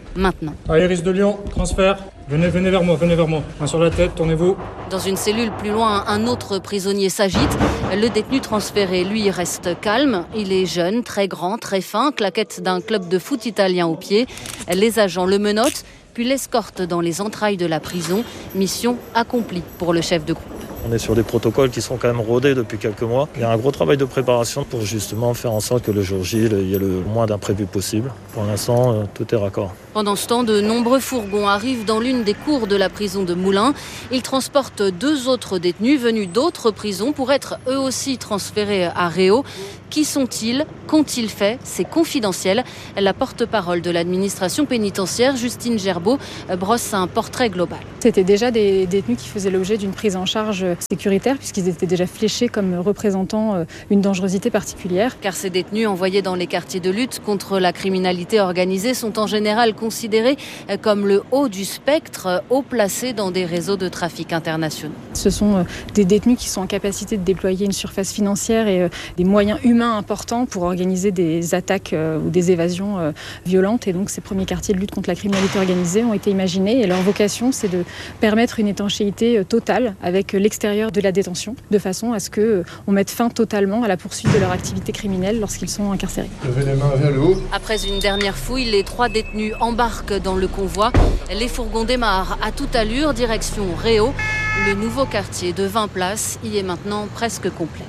maintenant. Allez, Iris de Lyon, transfert. Venez vers moi. Main sur la tête, tournez-vous. Dans une cellule plus loin, un autre prisonnier s'agite. Le détenu transféré, lui, reste calme. Il est jeune, très grand, très fin, claquette d'un club de foot italien au pied. Les agents le menottent, puis l'escortent dans les entrailles de la prison. Mission accomplie pour le chef de groupe. On est sur des protocoles qui sont quand même rodés depuis quelques mois. Il y a un gros travail de préparation pour justement faire en sorte que le jour J, il y ait le moins d'imprévus possible. Pour l'instant, tout est raccord. Pendant ce temps, de nombreux fourgons arrivent dans l'une des cours de la prison de Moulins. Ils transportent 2 autres détenus venus d'autres prisons pour être eux aussi transférés à Réau. Qui sont-ils ? Qu'ont-ils fait ? C'est confidentiel. La porte-parole de l'administration pénitentiaire, Justine Gerbeau, brosse un portrait global. C'était déjà des détenus qui faisaient l'objet d'une prise en charge sécuritaire puisqu'ils étaient déjà fléchés comme représentant une dangerosité particulière. Car ces détenus envoyés dans les quartiers de lutte contre la criminalité organisée sont en général considérés comme le haut du spectre, haut placé dans des réseaux de trafic internationaux. Ce sont des détenus qui sont en capacité de déployer une surface financière et des moyens humains importants pour organiser des attaques ou des évasions violentes. Et donc ces premiers quartiers de lutte contre la criminalité organisée ont été imaginés et leur vocation c'est de permettre une étanchéité totale avec l'extérieur de la détention, de façon à ce qu'on mette fin totalement à la poursuite de leur activité criminelle lorsqu'ils sont incarcérés. Levez les mains vers le haut. Après une dernière fouille, les 3 détenus embarquent dans le convoi. Les fourgons démarrent à toute allure, direction Réau. Le nouveau quartier de 20 places y est maintenant presque complet.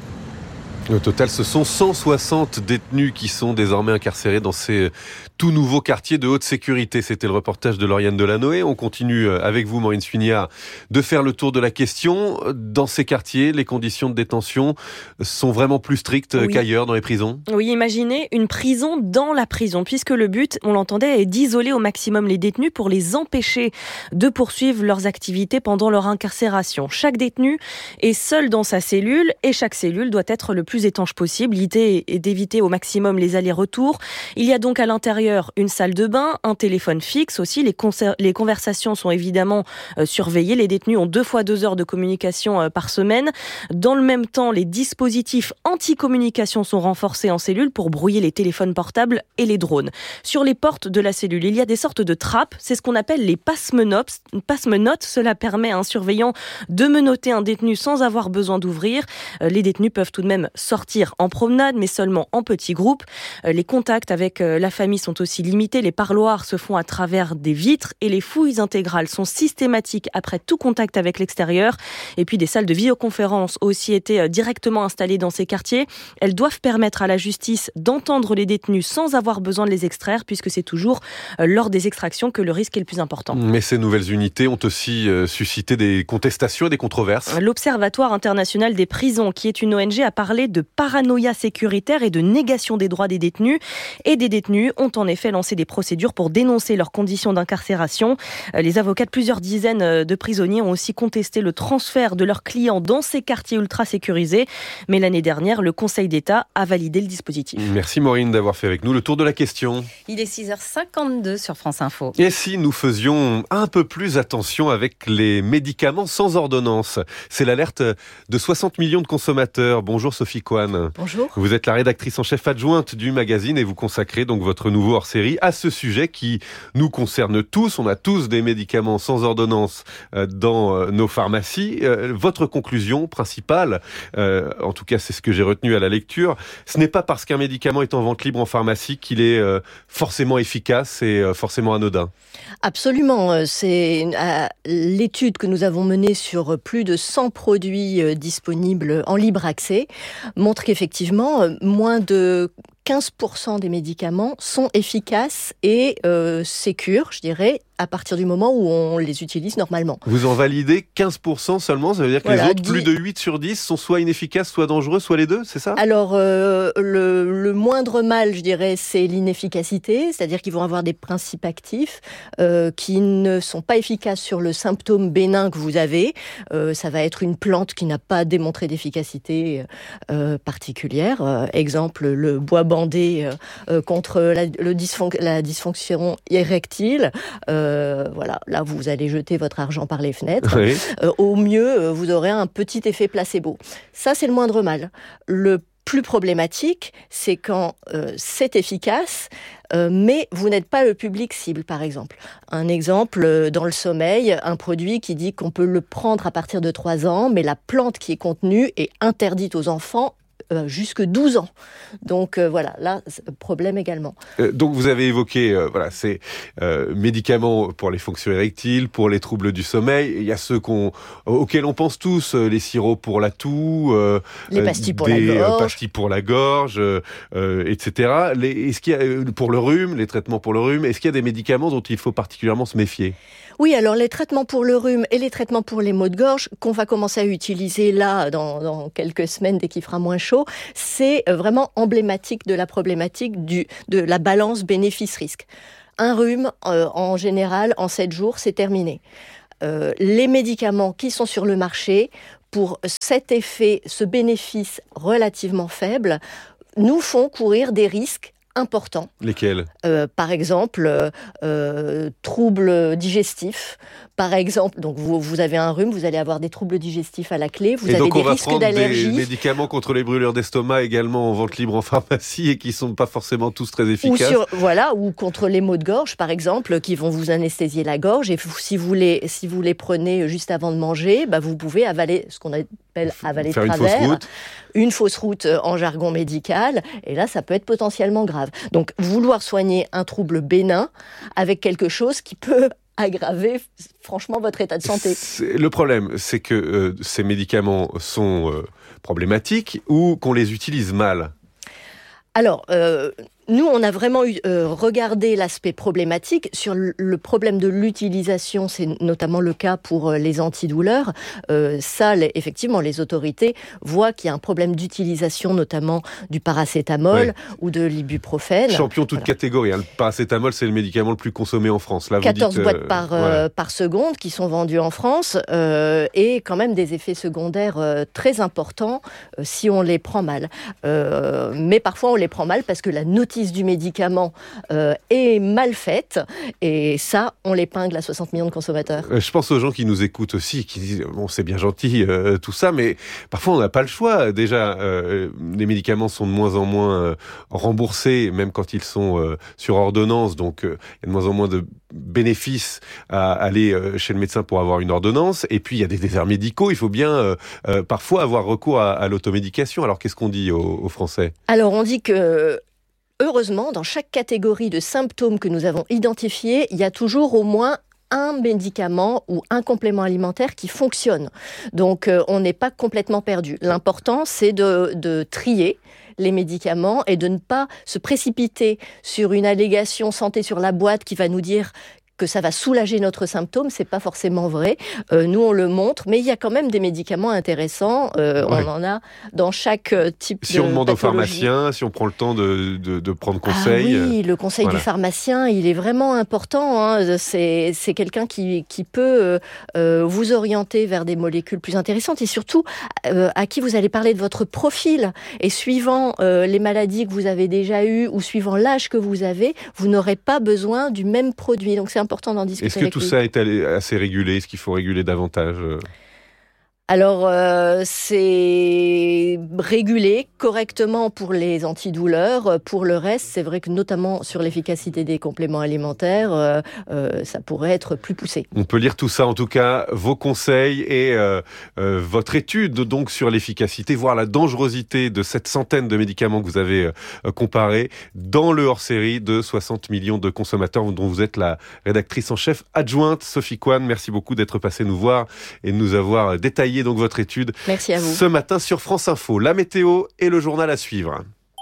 Au total, ce sont 160 détenus qui sont désormais incarcérés dans ces tout nouveaux quartiers de haute sécurité. C'était le reportage de Lauriane Delanoë. On continue avec vous, Maureen Suignard, de faire le tour de la question. Dans ces quartiers, les conditions de détention sont vraiment plus strictes qu'ailleurs dans les prisons ? Oui, imaginez une prison dans la prison, puisque le but, on l'entendait, est d'isoler au maximum les détenus pour les empêcher de poursuivre leurs activités pendant leur incarcération. Chaque détenu est seul dans sa cellule et chaque cellule doit être le plus étanche possible. L'idée est d'éviter au maximum les allers-retours. Il y a donc à l'intérieur une salle de bain, un téléphone fixe aussi. Les conversations sont évidemment surveillées. Les détenus ont 2 fois 2 heures de communication par semaine. Dans le même temps, les dispositifs anti-communication sont renforcés en cellule pour brouiller les téléphones portables et les drones. Sur les portes de la cellule, il y a des sortes de trappes. C'est ce qu'on appelle les passe-menottes. Cela permet à un surveillant de menotter un détenu sans avoir besoin d'ouvrir. Les détenus peuvent tout de même sortir en promenade, mais seulement en petits groupes. Les contacts avec la famille sont aussi limités. Les parloirs se font à travers des vitres et les fouilles intégrales sont systématiques après tout contact avec l'extérieur. Et puis des salles de vidéoconférence ont aussi été directement installées dans ces quartiers. Elles doivent permettre à la justice d'entendre les détenus sans avoir besoin de les extraire, puisque c'est toujours lors des extractions que le risque est le plus important. Mais ces nouvelles unités ont aussi suscité des contestations et des controverses. L'Observatoire international des prisons, qui est une ONG, a parlé de paranoïa sécuritaire et de négation des droits des détenus. Et des détenus ont en effet lancé des procédures pour dénoncer leurs conditions d'incarcération. Les avocats de plusieurs dizaines de prisonniers ont aussi contesté le transfert de leurs clients dans ces quartiers ultra sécurisés. Mais l'année dernière, le Conseil d'État a validé le dispositif. Merci Maureen d'avoir fait avec nous le tour de la question. Il est 6h52 sur France Info. Et si nous faisions un peu plus attention avec les médicaments sans ordonnance ? C'est l'alerte de 60 millions de consommateurs. Bonjour Sophie Coine. Bonjour. Vous êtes la rédactrice en chef adjointe du magazine et vous consacrez donc votre nouveau hors-série à ce sujet qui nous concerne tous. On a tous des médicaments sans ordonnance dans nos pharmacies. Votre conclusion principale, en tout cas c'est ce que j'ai retenu à la lecture, ce n'est pas parce qu'un médicament est en vente libre en pharmacie qu'il est forcément efficace et forcément anodin. Absolument. C'est l'étude que nous avons menée sur plus de 100 produits disponibles en libre accès montre qu'effectivement, moins de 15% des médicaments sont efficaces et sécures, je dirais, à partir du moment où on les utilise normalement. Vous en validez 15% seulement, ça veut dire que les autres, plus de 8 sur 10, sont soit inefficaces, soit dangereux, soit les deux, c'est ça ? Alors, le moindre mal, je dirais, c'est l'inefficacité, c'est-à-dire qu'ils vont avoir des principes actifs qui ne sont pas efficaces sur le symptôme bénin que vous avez. Ça va être une plante qui n'a pas démontré d'efficacité particulière. Exemple, le bois bandé contre la dysfonction érectile. Voilà, là vous allez jeter votre argent par les fenêtres. Oui. Au mieux, vous aurez un petit effet placebo. Ça, c'est le moindre mal. Le plus problématique, c'est quand c'est efficace, mais vous n'êtes pas le public cible, par exemple. Un exemple, dans le sommeil, un produit qui dit qu'on peut le prendre à partir de 3 ans, mais la plante qui est contenue est interdite aux enfants jusque 12 ans. Donc voilà, là, problème également. Donc vous avez évoqué ces médicaments pour les fonctions érectiles, pour les troubles du sommeil. Il y a ceux auxquels on pense tous, les sirops pour la toux, les pastilles pour la gorge, pastilles pour la gorge, etc. Est-ce qu'il y a, pour le rhume, les traitements pour le rhume, est-ce qu'il y a des médicaments dont il faut particulièrement se méfier ? Oui, alors les traitements pour le rhume et les traitements pour les maux de gorge qu'on va commencer à utiliser là dans quelques semaines dès qu'il fera moins chaud, c'est vraiment emblématique de la problématique de la balance bénéfice-risque. Un rhume, en général, en 7 jours, c'est terminé. Les médicaments qui sont sur le marché, pour cet effet, ce bénéfice relativement faible, nous font courir des risques importants. Lesquels ? Par exemple, troubles digestifs. Par exemple, donc vous avez un rhume, vous allez avoir des troubles digestifs à la clé, vous avez des risques d'allergie. Des médicaments contre les brûlures d'estomac également en vente libre en pharmacie et qui ne sont pas forcément tous très efficaces. Ou contre les maux de gorge, par exemple, qui vont vous anesthésier la gorge. Et si vous les prenez juste avant de manger, vous pouvez avaler ce qu'on appelle avaler de travers. Une fausse route en jargon médical. Et là, ça peut être potentiellement grave. Donc, vouloir soigner un trouble bénin avec quelque chose qui peut aggraver franchement votre état de santé. Le problème, c'est que ces médicaments sont problématiques ou qu'on les utilise mal. Alors, nous, on a vraiment regardé l'aspect problématique. Sur le problème de l'utilisation, c'est notamment le cas pour les antidouleurs. Effectivement, les autorités voient qu'il y a un problème d'utilisation, notamment du paracétamol ou de l'ibuprofène. Champion toute catégorie. Le paracétamol, c'est le médicament le plus consommé en France. Là, 14 boîtes par seconde qui sont vendues en France et quand même des effets secondaires très importants si on les prend mal. Mais parfois, on les prend mal parce que la notice du médicament est mal faite et ça, on l'épingle à 60 millions de consommateurs. Je pense aux gens qui nous écoutent aussi, qui disent bon, c'est bien gentil tout ça, mais parfois on n'a pas le choix. Déjà, les médicaments sont de moins en moins remboursés, même quand ils sont sur ordonnance, donc il y a de moins en moins de bénéfices à aller chez le médecin pour avoir une ordonnance. Et puis il y a des déserts médicaux, il faut bien parfois avoir recours à l'automédication. Alors qu'est-ce qu'on dit aux Français ? Alors on dit que heureusement, dans chaque catégorie de symptômes que nous avons identifiés, il y a toujours au moins un médicament ou un complément alimentaire qui fonctionne. Donc, on n'est pas complètement perdu. L'important, c'est de trier les médicaments et de ne pas se précipiter sur une allégation santé sur la boîte qui va nous dire que ça va soulager notre symptôme, c'est pas forcément vrai. Nous, on le montre, mais il y a quand même des médicaments intéressants. On en a dans chaque type de Si on demande pathologie. au pharmacien, si on prend le temps de prendre conseil. Ah oui, le conseil du pharmacien, il est vraiment important. Hein. C'est quelqu'un qui peut vous orienter vers des molécules plus intéressantes et surtout à qui vous allez parler de votre profil. Et suivant les maladies que vous avez déjà eues ou suivant l'âge que vous avez, vous n'aurez pas besoin du même produit. Donc c'est important d'en discuter. Est-ce que tout ça est assez régulé ? Est-ce qu'il faut réguler davantage ? Alors, c'est régulé correctement pour les antidouleurs. Pour le reste, c'est vrai que notamment sur l'efficacité des compléments alimentaires, ça pourrait être plus poussé. On peut lire tout ça, en tout cas, vos conseils et votre étude donc sur l'efficacité, voire la dangerosité de cette centaine de médicaments que vous avez comparés dans le hors-série de 60 millions de consommateurs dont vous êtes la rédactrice en chef adjointe. Sophie Coine, merci beaucoup d'être passée nous voir et de nous avoir détaillé donc votre étude. Merci à vous. Ce matin sur France Info, la météo et le journal à suivre.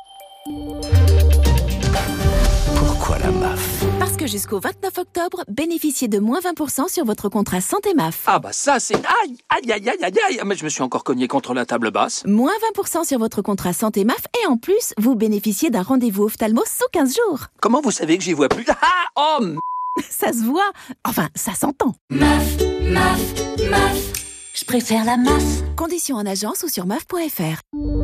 Pourquoi la MAF ? Parce que jusqu'au 29 octobre, bénéficiez de moins 20% sur votre contrat santé MAF. Ah bah ça c'est... Aïe, aïe, aïe, aïe, aïe, aïe. Mais je me suis encore cogné contre la table basse. Moins 20% sur votre contrat santé MAF et en plus, vous bénéficiez d'un rendez-vous ophtalmo sous 15 jours. Comment vous savez que j'y vois plus ? Ah, oh, Ça se voit. Enfin, ça s'entend. MAF, MAF, MAF. Je préfère la MAF. Conditions en agence ou sur maf.fr.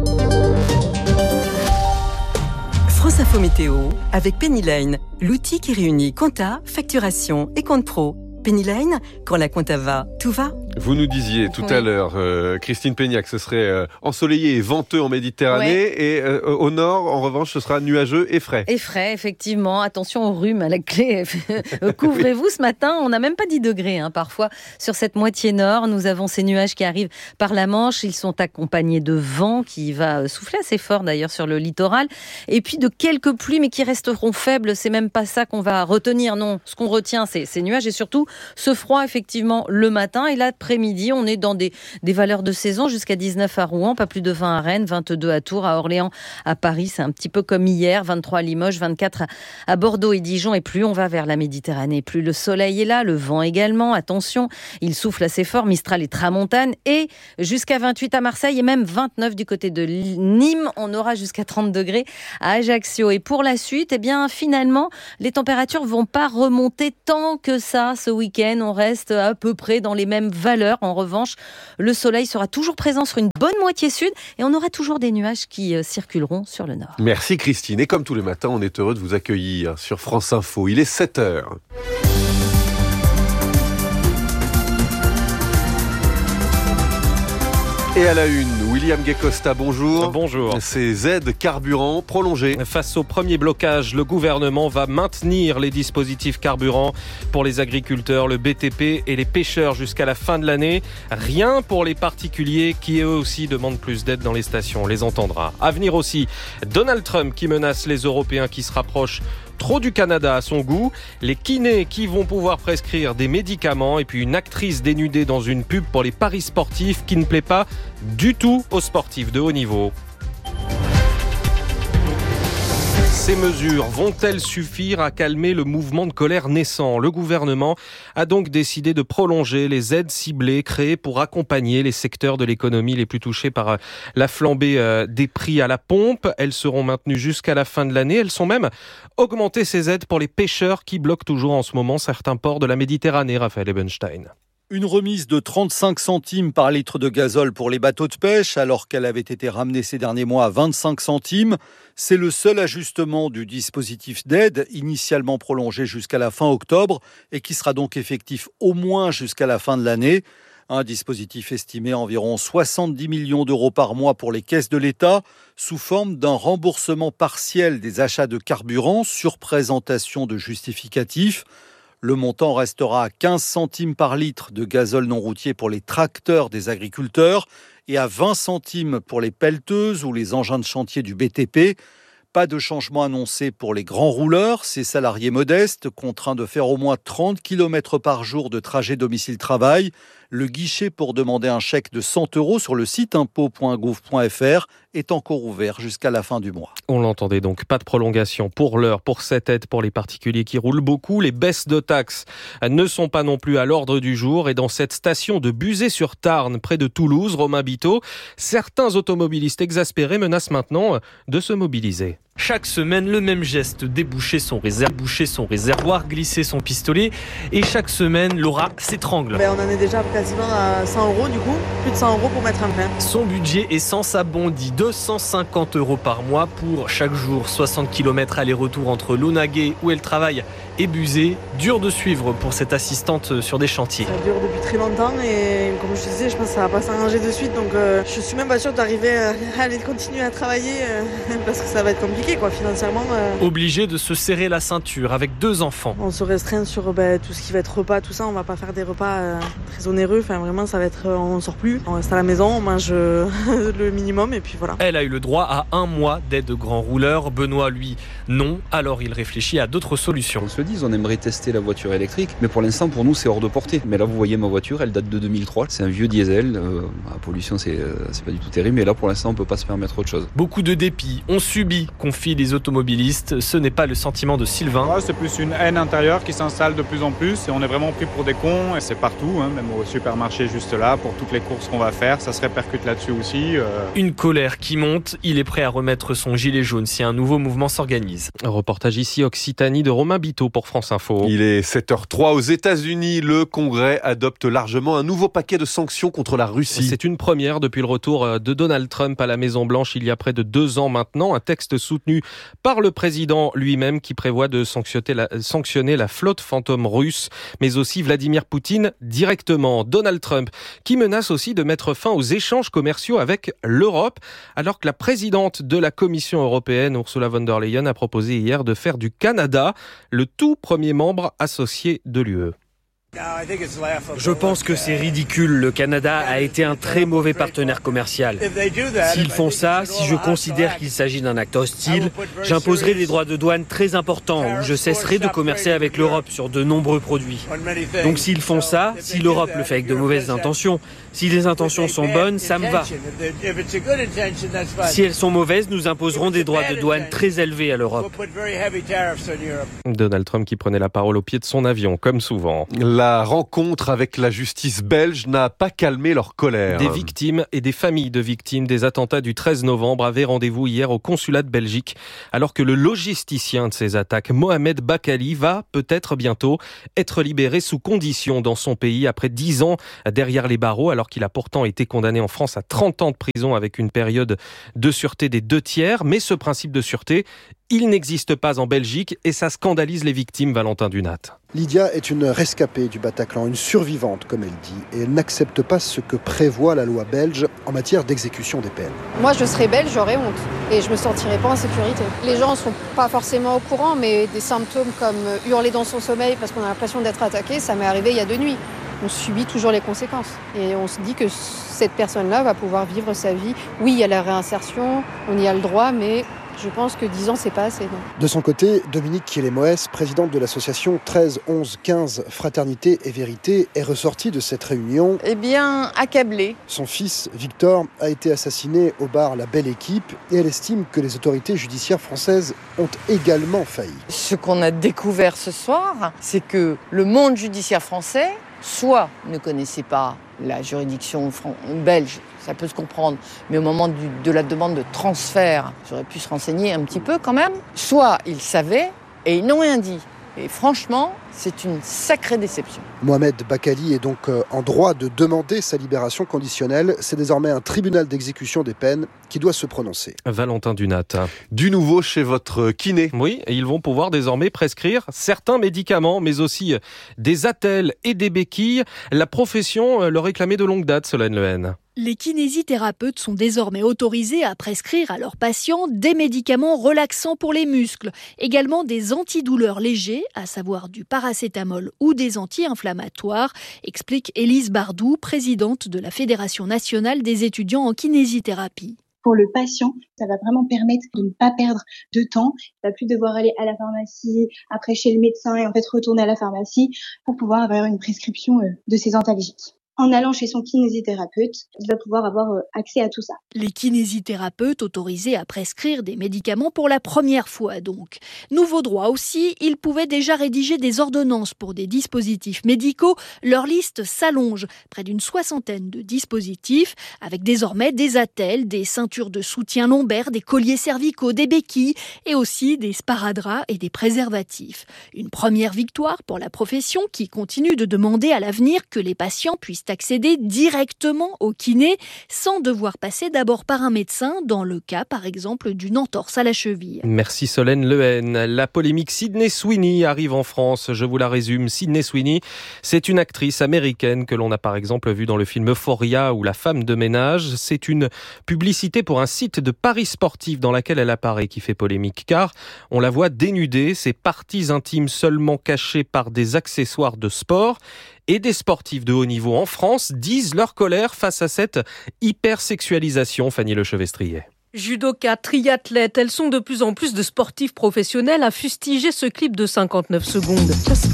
France Info Météo avec Pennyline, l'outil qui réunit compta, facturation et compte pro. Pennyline, quand la compta va, tout va. Vous nous disiez tout à l'heure, Christine Peignac, ce serait ensoleillé et venteux en Méditerranée, et au nord, en revanche, ce sera nuageux et frais. Et frais, effectivement. Attention au rhume à la clé. Couvrez-vous ce matin. On n'a même pas 10 degrés parfois sur cette moitié nord. Nous avons ces nuages qui arrivent par la Manche. Ils sont accompagnés de vent qui va souffler assez fort d'ailleurs sur le littoral. Et puis de quelques pluies, mais qui resteront faibles. C'est même pas ça qu'on va retenir. Non, ce qu'on retient, c'est ces nuages et surtout ce froid, effectivement, le matin. Et l'après-midi, on est dans des valeurs de saison jusqu'à 19 à Rouen, pas plus de 20 à Rennes, 22 à Tours, à Orléans, à Paris. C'est un petit peu comme hier, 23 à Limoges, 24 à Bordeaux et Dijon. Et plus on va vers la Méditerranée, plus le soleil est là, le vent également. Attention, il souffle assez fort, Mistral et Tramontane. Et jusqu'à 28 à Marseille et même 29 du côté de Nîmes. On aura jusqu'à 30 degrés à Ajaccio. Et pour la suite, finalement, les températures vont pas remonter tant que ça ce week-end. On reste à peu près dans les mêmes valeurs. En revanche, le soleil sera toujours présent sur une bonne moitié sud et on aura toujours des nuages qui circuleront sur le nord. Merci Christine. Et comme tous les matins, on est heureux de vous accueillir sur France Info. Il est 7h. Et à la une, William Guécosta, bonjour. Bonjour. Ces aides carburant prolongées. Face au premier blocage, le gouvernement va maintenir les dispositifs carburant pour les agriculteurs, le BTP et les pêcheurs jusqu'à la fin de l'année. Rien pour les particuliers qui eux aussi demandent plus d'aide dans les stations. On les entendra. À venir aussi, Donald Trump qui menace les Européens qui se rapprochent trop du Canada à son goût, les kinés qui vont pouvoir prescrire des médicaments et puis une actrice dénudée dans une pub pour les paris sportifs qui ne plaît pas du tout aux sportifs de haut niveau. Ces mesures vont-elles suffire à calmer le mouvement de colère naissant ? Le gouvernement a donc décidé de prolonger les aides ciblées créées pour accompagner les secteurs de l'économie les plus touchés par la flambée des prix à la pompe. Elles seront maintenues jusqu'à la fin de l'année. Elles sont même augmentées, ces aides, pour les pêcheurs qui bloquent toujours en ce moment certains ports de la Méditerranée. Raphaël Ebenstein. Une remise de 35 centimes par litre de gazole pour les bateaux de pêche, alors qu'elle avait été ramenée ces derniers mois à 25 centimes. C'est le seul ajustement du dispositif d'aide, initialement prolongé jusqu'à la fin octobre et qui sera donc effectif au moins jusqu'à la fin de l'année. Un dispositif estimé à environ 70 millions d'euros par mois pour les caisses de l'État, sous forme d'un remboursement partiel des achats de carburant sur présentation de justificatifs. Le montant restera à 15 centimes par litre de gazole non routier pour les tracteurs des agriculteurs et à 20 centimes pour les pelleteuses ou les engins de chantier du BTP. Pas de changement annoncé pour les grands rouleurs, ces salariés modestes contraints de faire au moins 30 km par jour de trajet domicile-travail. Le guichet pour demander un chèque de 100 € sur le site impôts.gouv.fr est encore ouvert jusqu'à la fin du mois. On l'entendait donc, pas de prolongation pour l'heure pour cette aide pour les particuliers qui roulent beaucoup. Les baisses de taxes ne sont pas non plus à l'ordre du jour. Et dans cette station de Buzet-sur-Tarn, près de Toulouse, Romain Biteau, certains automobilistes exaspérés menacent maintenant de se mobiliser. Chaque semaine, le même geste, déboucher son réservoir, glisser son pistolet. Et chaque semaine, Laura s'étrangle. On en est déjà quasiment à 100 € du coup, plus de 100 € pour mettre un plein. Son budget essence a bondi, 250 € par mois pour chaque jour, 60 km aller-retour entre Launaguet où elle travaille et Buzet. Dur de suivre pour cette assistante sur des chantiers. Ça dure depuis très longtemps et comme je disais, je pense que ça va pas s'arranger de suite. Donc je suis même pas sûre d'arriver à aller continuer à travailler parce que ça va être compliqué financièrement. Obligé de se serrer la ceinture avec 2 enfants. On se restreint sur tout ce qui va être repas, tout ça. On va pas faire des repas très onéreux. Enfin vraiment, ça va être, on sort plus. On reste à la maison, on mange le minimum et puis voilà. Elle a eu le droit à 1 mois d'aide grand rouleur. Benoît, lui, non. Alors il réfléchit à d'autres solutions. On se dit, on aimerait tester la voiture électrique, mais pour l'instant, pour nous, c'est hors de portée. Mais là, vous voyez ma voiture, elle date de 2003. C'est un vieux diesel. La pollution, c'est pas du tout terrible. Mais là, pour l'instant, on peut pas se permettre autre chose. Beaucoup de dépit. On subit, confient les automobilistes. Ce n'est pas le sentiment de Sylvain. C'est plus une haine intérieure qui s'installe de plus en plus et on est vraiment pris pour des cons et c'est partout, même au supermarché juste là, pour toutes les courses qu'on va faire, ça se répercute là-dessus aussi. Une colère qui monte, il est prêt à remettre son gilet jaune si un nouveau mouvement s'organise. Un reportage ici Occitanie de Romain Biteau. pour France Info. Il est 7h03 aux États-Unis. Le Congrès adopte largement un nouveau paquet de sanctions contre la Russie. C'est une première depuis le retour de Donald Trump à la Maison-Blanche il y a près de 2 ans maintenant. Un texte soutenu par le président lui-même qui prévoit de sanctionner la flotte fantôme russe, mais aussi Vladimir Poutine directement. Donald Trump qui menace aussi de mettre fin aux échanges commerciaux avec l'Europe, alors que la présidente de la Commission européenne, Ursula von der Leyen, a proposé hier de faire du Canada le tout premier membre associé de l'UE. Je pense que c'est ridicule. Le Canada a été un très mauvais partenaire commercial. S'ils font ça, si je considère qu'il s'agit d'un acte hostile, j'imposerai des droits de douane très importants ou je cesserai de commercer avec l'Europe sur de nombreux produits. Donc s'ils font ça, si l'Europe le fait avec de mauvaises intentions, si les intentions sont bonnes, ça me va. Si elles sont mauvaises, nous imposerons des droits de douane très élevés à l'Europe. Donald Trump qui prenait la parole au pied de son avion, comme souvent. La rencontre avec la justice belge n'a pas calmé leur colère. Des victimes et des familles de victimes des attentats du 13 novembre avaient rendez-vous hier au consulat de Belgique, alors que le logisticien de ces attaques, Mohamed Bakali, va peut-être bientôt être libéré sous condition dans son pays après 10 ans derrière les barreaux, alors qu'il a pourtant été condamné en France à 30 ans de prison avec une période de sûreté des 2/3. Mais ce principe de sûreté, il n'existe pas en Belgique et ça scandalise les victimes, Valentin Dunat. Lydia est une rescapée du Bataclan, une survivante comme elle dit, et elle n'accepte pas ce que prévoit la loi belge en matière d'exécution des peines. Moi je serais belge, j'aurais honte et je me sentirais pas en sécurité. Les gens ne sont pas forcément au courant, mais des symptômes comme hurler dans son sommeil parce qu'on a l'impression d'être attaqué, ça m'est arrivé il y a 2 nuits. On subit toujours les conséquences et on se dit que cette personne-là va pouvoir vivre sa vie. Oui, il y a la réinsertion, on y a le droit, mais je pense que 10 ans, c'est pas assez. Non. De son côté, Dominique Kielemoes, présidente de l'association 13-11-15 Fraternité et Vérité, est ressortie de cette réunion. Eh bien, accablée. Son fils, Victor, a été assassiné au bar La Belle Équipe et elle estime que les autorités judiciaires françaises ont également failli. Ce qu'on a découvert ce soir, c'est que le monde judiciaire français, soit ne connaissait pas la juridiction belge, ça peut se comprendre, mais au moment de la demande de transfert, j'aurais pu se renseigner un petit peu quand même, soit ils savaient et ils n'ont rien dit. Et franchement, c'est une sacrée déception. Mohamed Bakali est donc en droit de demander sa libération conditionnelle. C'est désormais un tribunal d'exécution des peines qui doit se prononcer. Valentin Dunat. Du nouveau chez votre kiné. Oui, ils vont pouvoir désormais prescrire certains médicaments, mais aussi des attelles et des béquilles. La profession le réclamait de longue date, Solène Lehen. Les kinésithérapeutes sont désormais autorisés à prescrire à leurs patients des médicaments relaxants pour les muscles, également des antidouleurs légers, à savoir du paracétamol ou des anti-inflammatoires, explique Élise Bardou, présidente de la Fédération nationale des étudiants en kinésithérapie. Pour le patient, ça va vraiment permettre de ne pas perdre de temps. Il ne va plus devoir aller à la pharmacie, après chez le médecin et en fait retourner à la pharmacie pour pouvoir avoir une prescription de ces antalgiques. En allant chez son kinésithérapeute, il va pouvoir avoir accès à tout ça. Les kinésithérapeutes autorisés à prescrire des médicaments pour la première fois donc. Nouveau droit aussi, ils pouvaient déjà rédiger des ordonnances pour des dispositifs médicaux. Leur liste s'allonge, près d'une 60aine de dispositifs, avec désormais des attelles, des ceintures de soutien lombaire, des colliers cervicaux, des béquilles et aussi des sparadraps et des préservatifs. Une première victoire pour la profession qui continue de demander à l'avenir que les patients puissent accéder directement au kiné sans devoir passer d'abord par un médecin dans le cas par exemple d'une entorse à la cheville. Merci Solène Lehen. La polémique Sydney Sweeney arrive en France. Je vous la résume. Sydney Sweeney, c'est une actrice américaine que l'on a par exemple vue dans le film Euphoria ou La femme de ménage. C'est une publicité pour un site de paris sportifs dans laquelle elle apparaît qui fait polémique car on la voit dénudée, ses parties intimes seulement cachées par des accessoires de sport. Et des sportifs de haut niveau en France disent leur colère face à cette hypersexualisation, Fanny Lechevestrier. Judoka, triathlètes, elles sont de plus en plus de sportifs professionnels à fustiger ce clip de 59 secondes.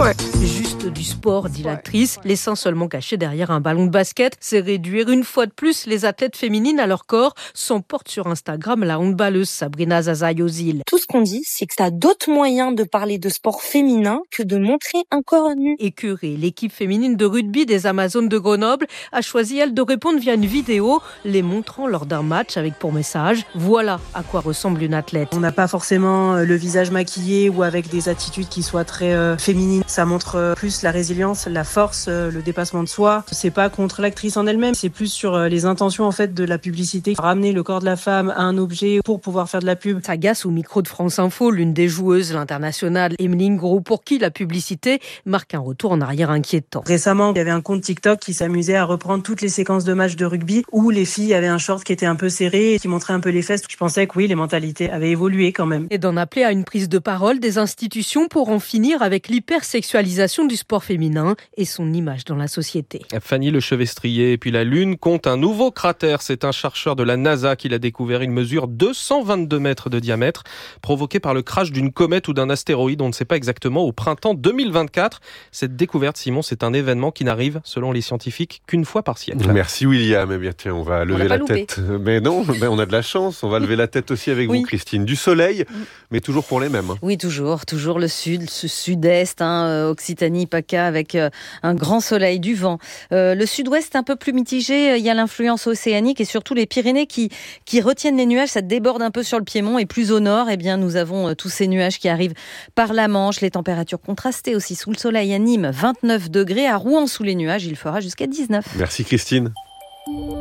Juste du sport, dit l'actrice. Les seins seulement cachés derrière un ballon de basket, c'est réduire une fois de plus les athlètes féminines à leur corps, s'emporte sur Instagram la handballeuse Sabrina Zaza-Yozil. Tout ce qu'on dit, c'est que t'as d'autres moyens de parler de sport féminin que de montrer un corps nu. Écœurée, l'équipe féminine de rugby des Amazones de Grenoble a choisi, elle, de répondre via une vidéo, les montrant lors d'un match avec pour message: Voilà à quoi ressemble une athlète. On n'a pas forcément le visage maquillé ou avec des attitudes qui soient très féminines. Ça montre plus la résilience, la force, le dépassement de soi. C'est pas contre l'actrice en elle-même, c'est plus sur les intentions en fait de la publicité. Ramener le corps de la femme à un objet pour pouvoir faire de la pub. Agace au micro de France Info, l'une des joueuses, l'internationale Emeline Gros, pour qui la publicité marque un retour en arrière inquiétant. Récemment, il y avait un compte TikTok qui s'amusait à reprendre toutes les séquences de matchs de rugby où les filles avaient un short qui était un peu serré et qui montrait un peu les fesses. Je pensais que oui, les mentalités avaient évolué quand même. Et d'en appeler à une prise de parole des institutions pour en finir avec l'hypersexualisation du sport féminin et son image dans la société. Fanny Lechevestrier, et puis la Lune compte un nouveau cratère. C'est un chercheur de la NASA qui l'a découvert. Il mesure 222 mètres de diamètre, provoqué par le crash d'une comète ou d'un astéroïde. On ne sait pas exactement, au printemps 2024. Cette découverte, Simon, c'est un événement qui n'arrive, selon les scientifiques, qu'une fois par siècle. Merci William. Eh bien, tiens, on va lever la tête. Mais non, on a de la chance. On va lever la tête aussi avec vous, Christine. Du soleil, mais toujours pour les mêmes. Oui, toujours le sud, ce sud-est, Occitanie, PACA, avec un grand soleil, du vent. Le sud-ouest un peu plus mitigé, il y a l'influence océanique et surtout les Pyrénées qui retiennent les nuages, ça déborde un peu sur le Piémont et plus au nord, eh bien nous avons tous ces nuages qui arrivent par la Manche, les températures contrastées aussi sous le soleil à Nîmes, 29 degrés, à Rouen sous les nuages, il fera jusqu'à 19. Merci Christine.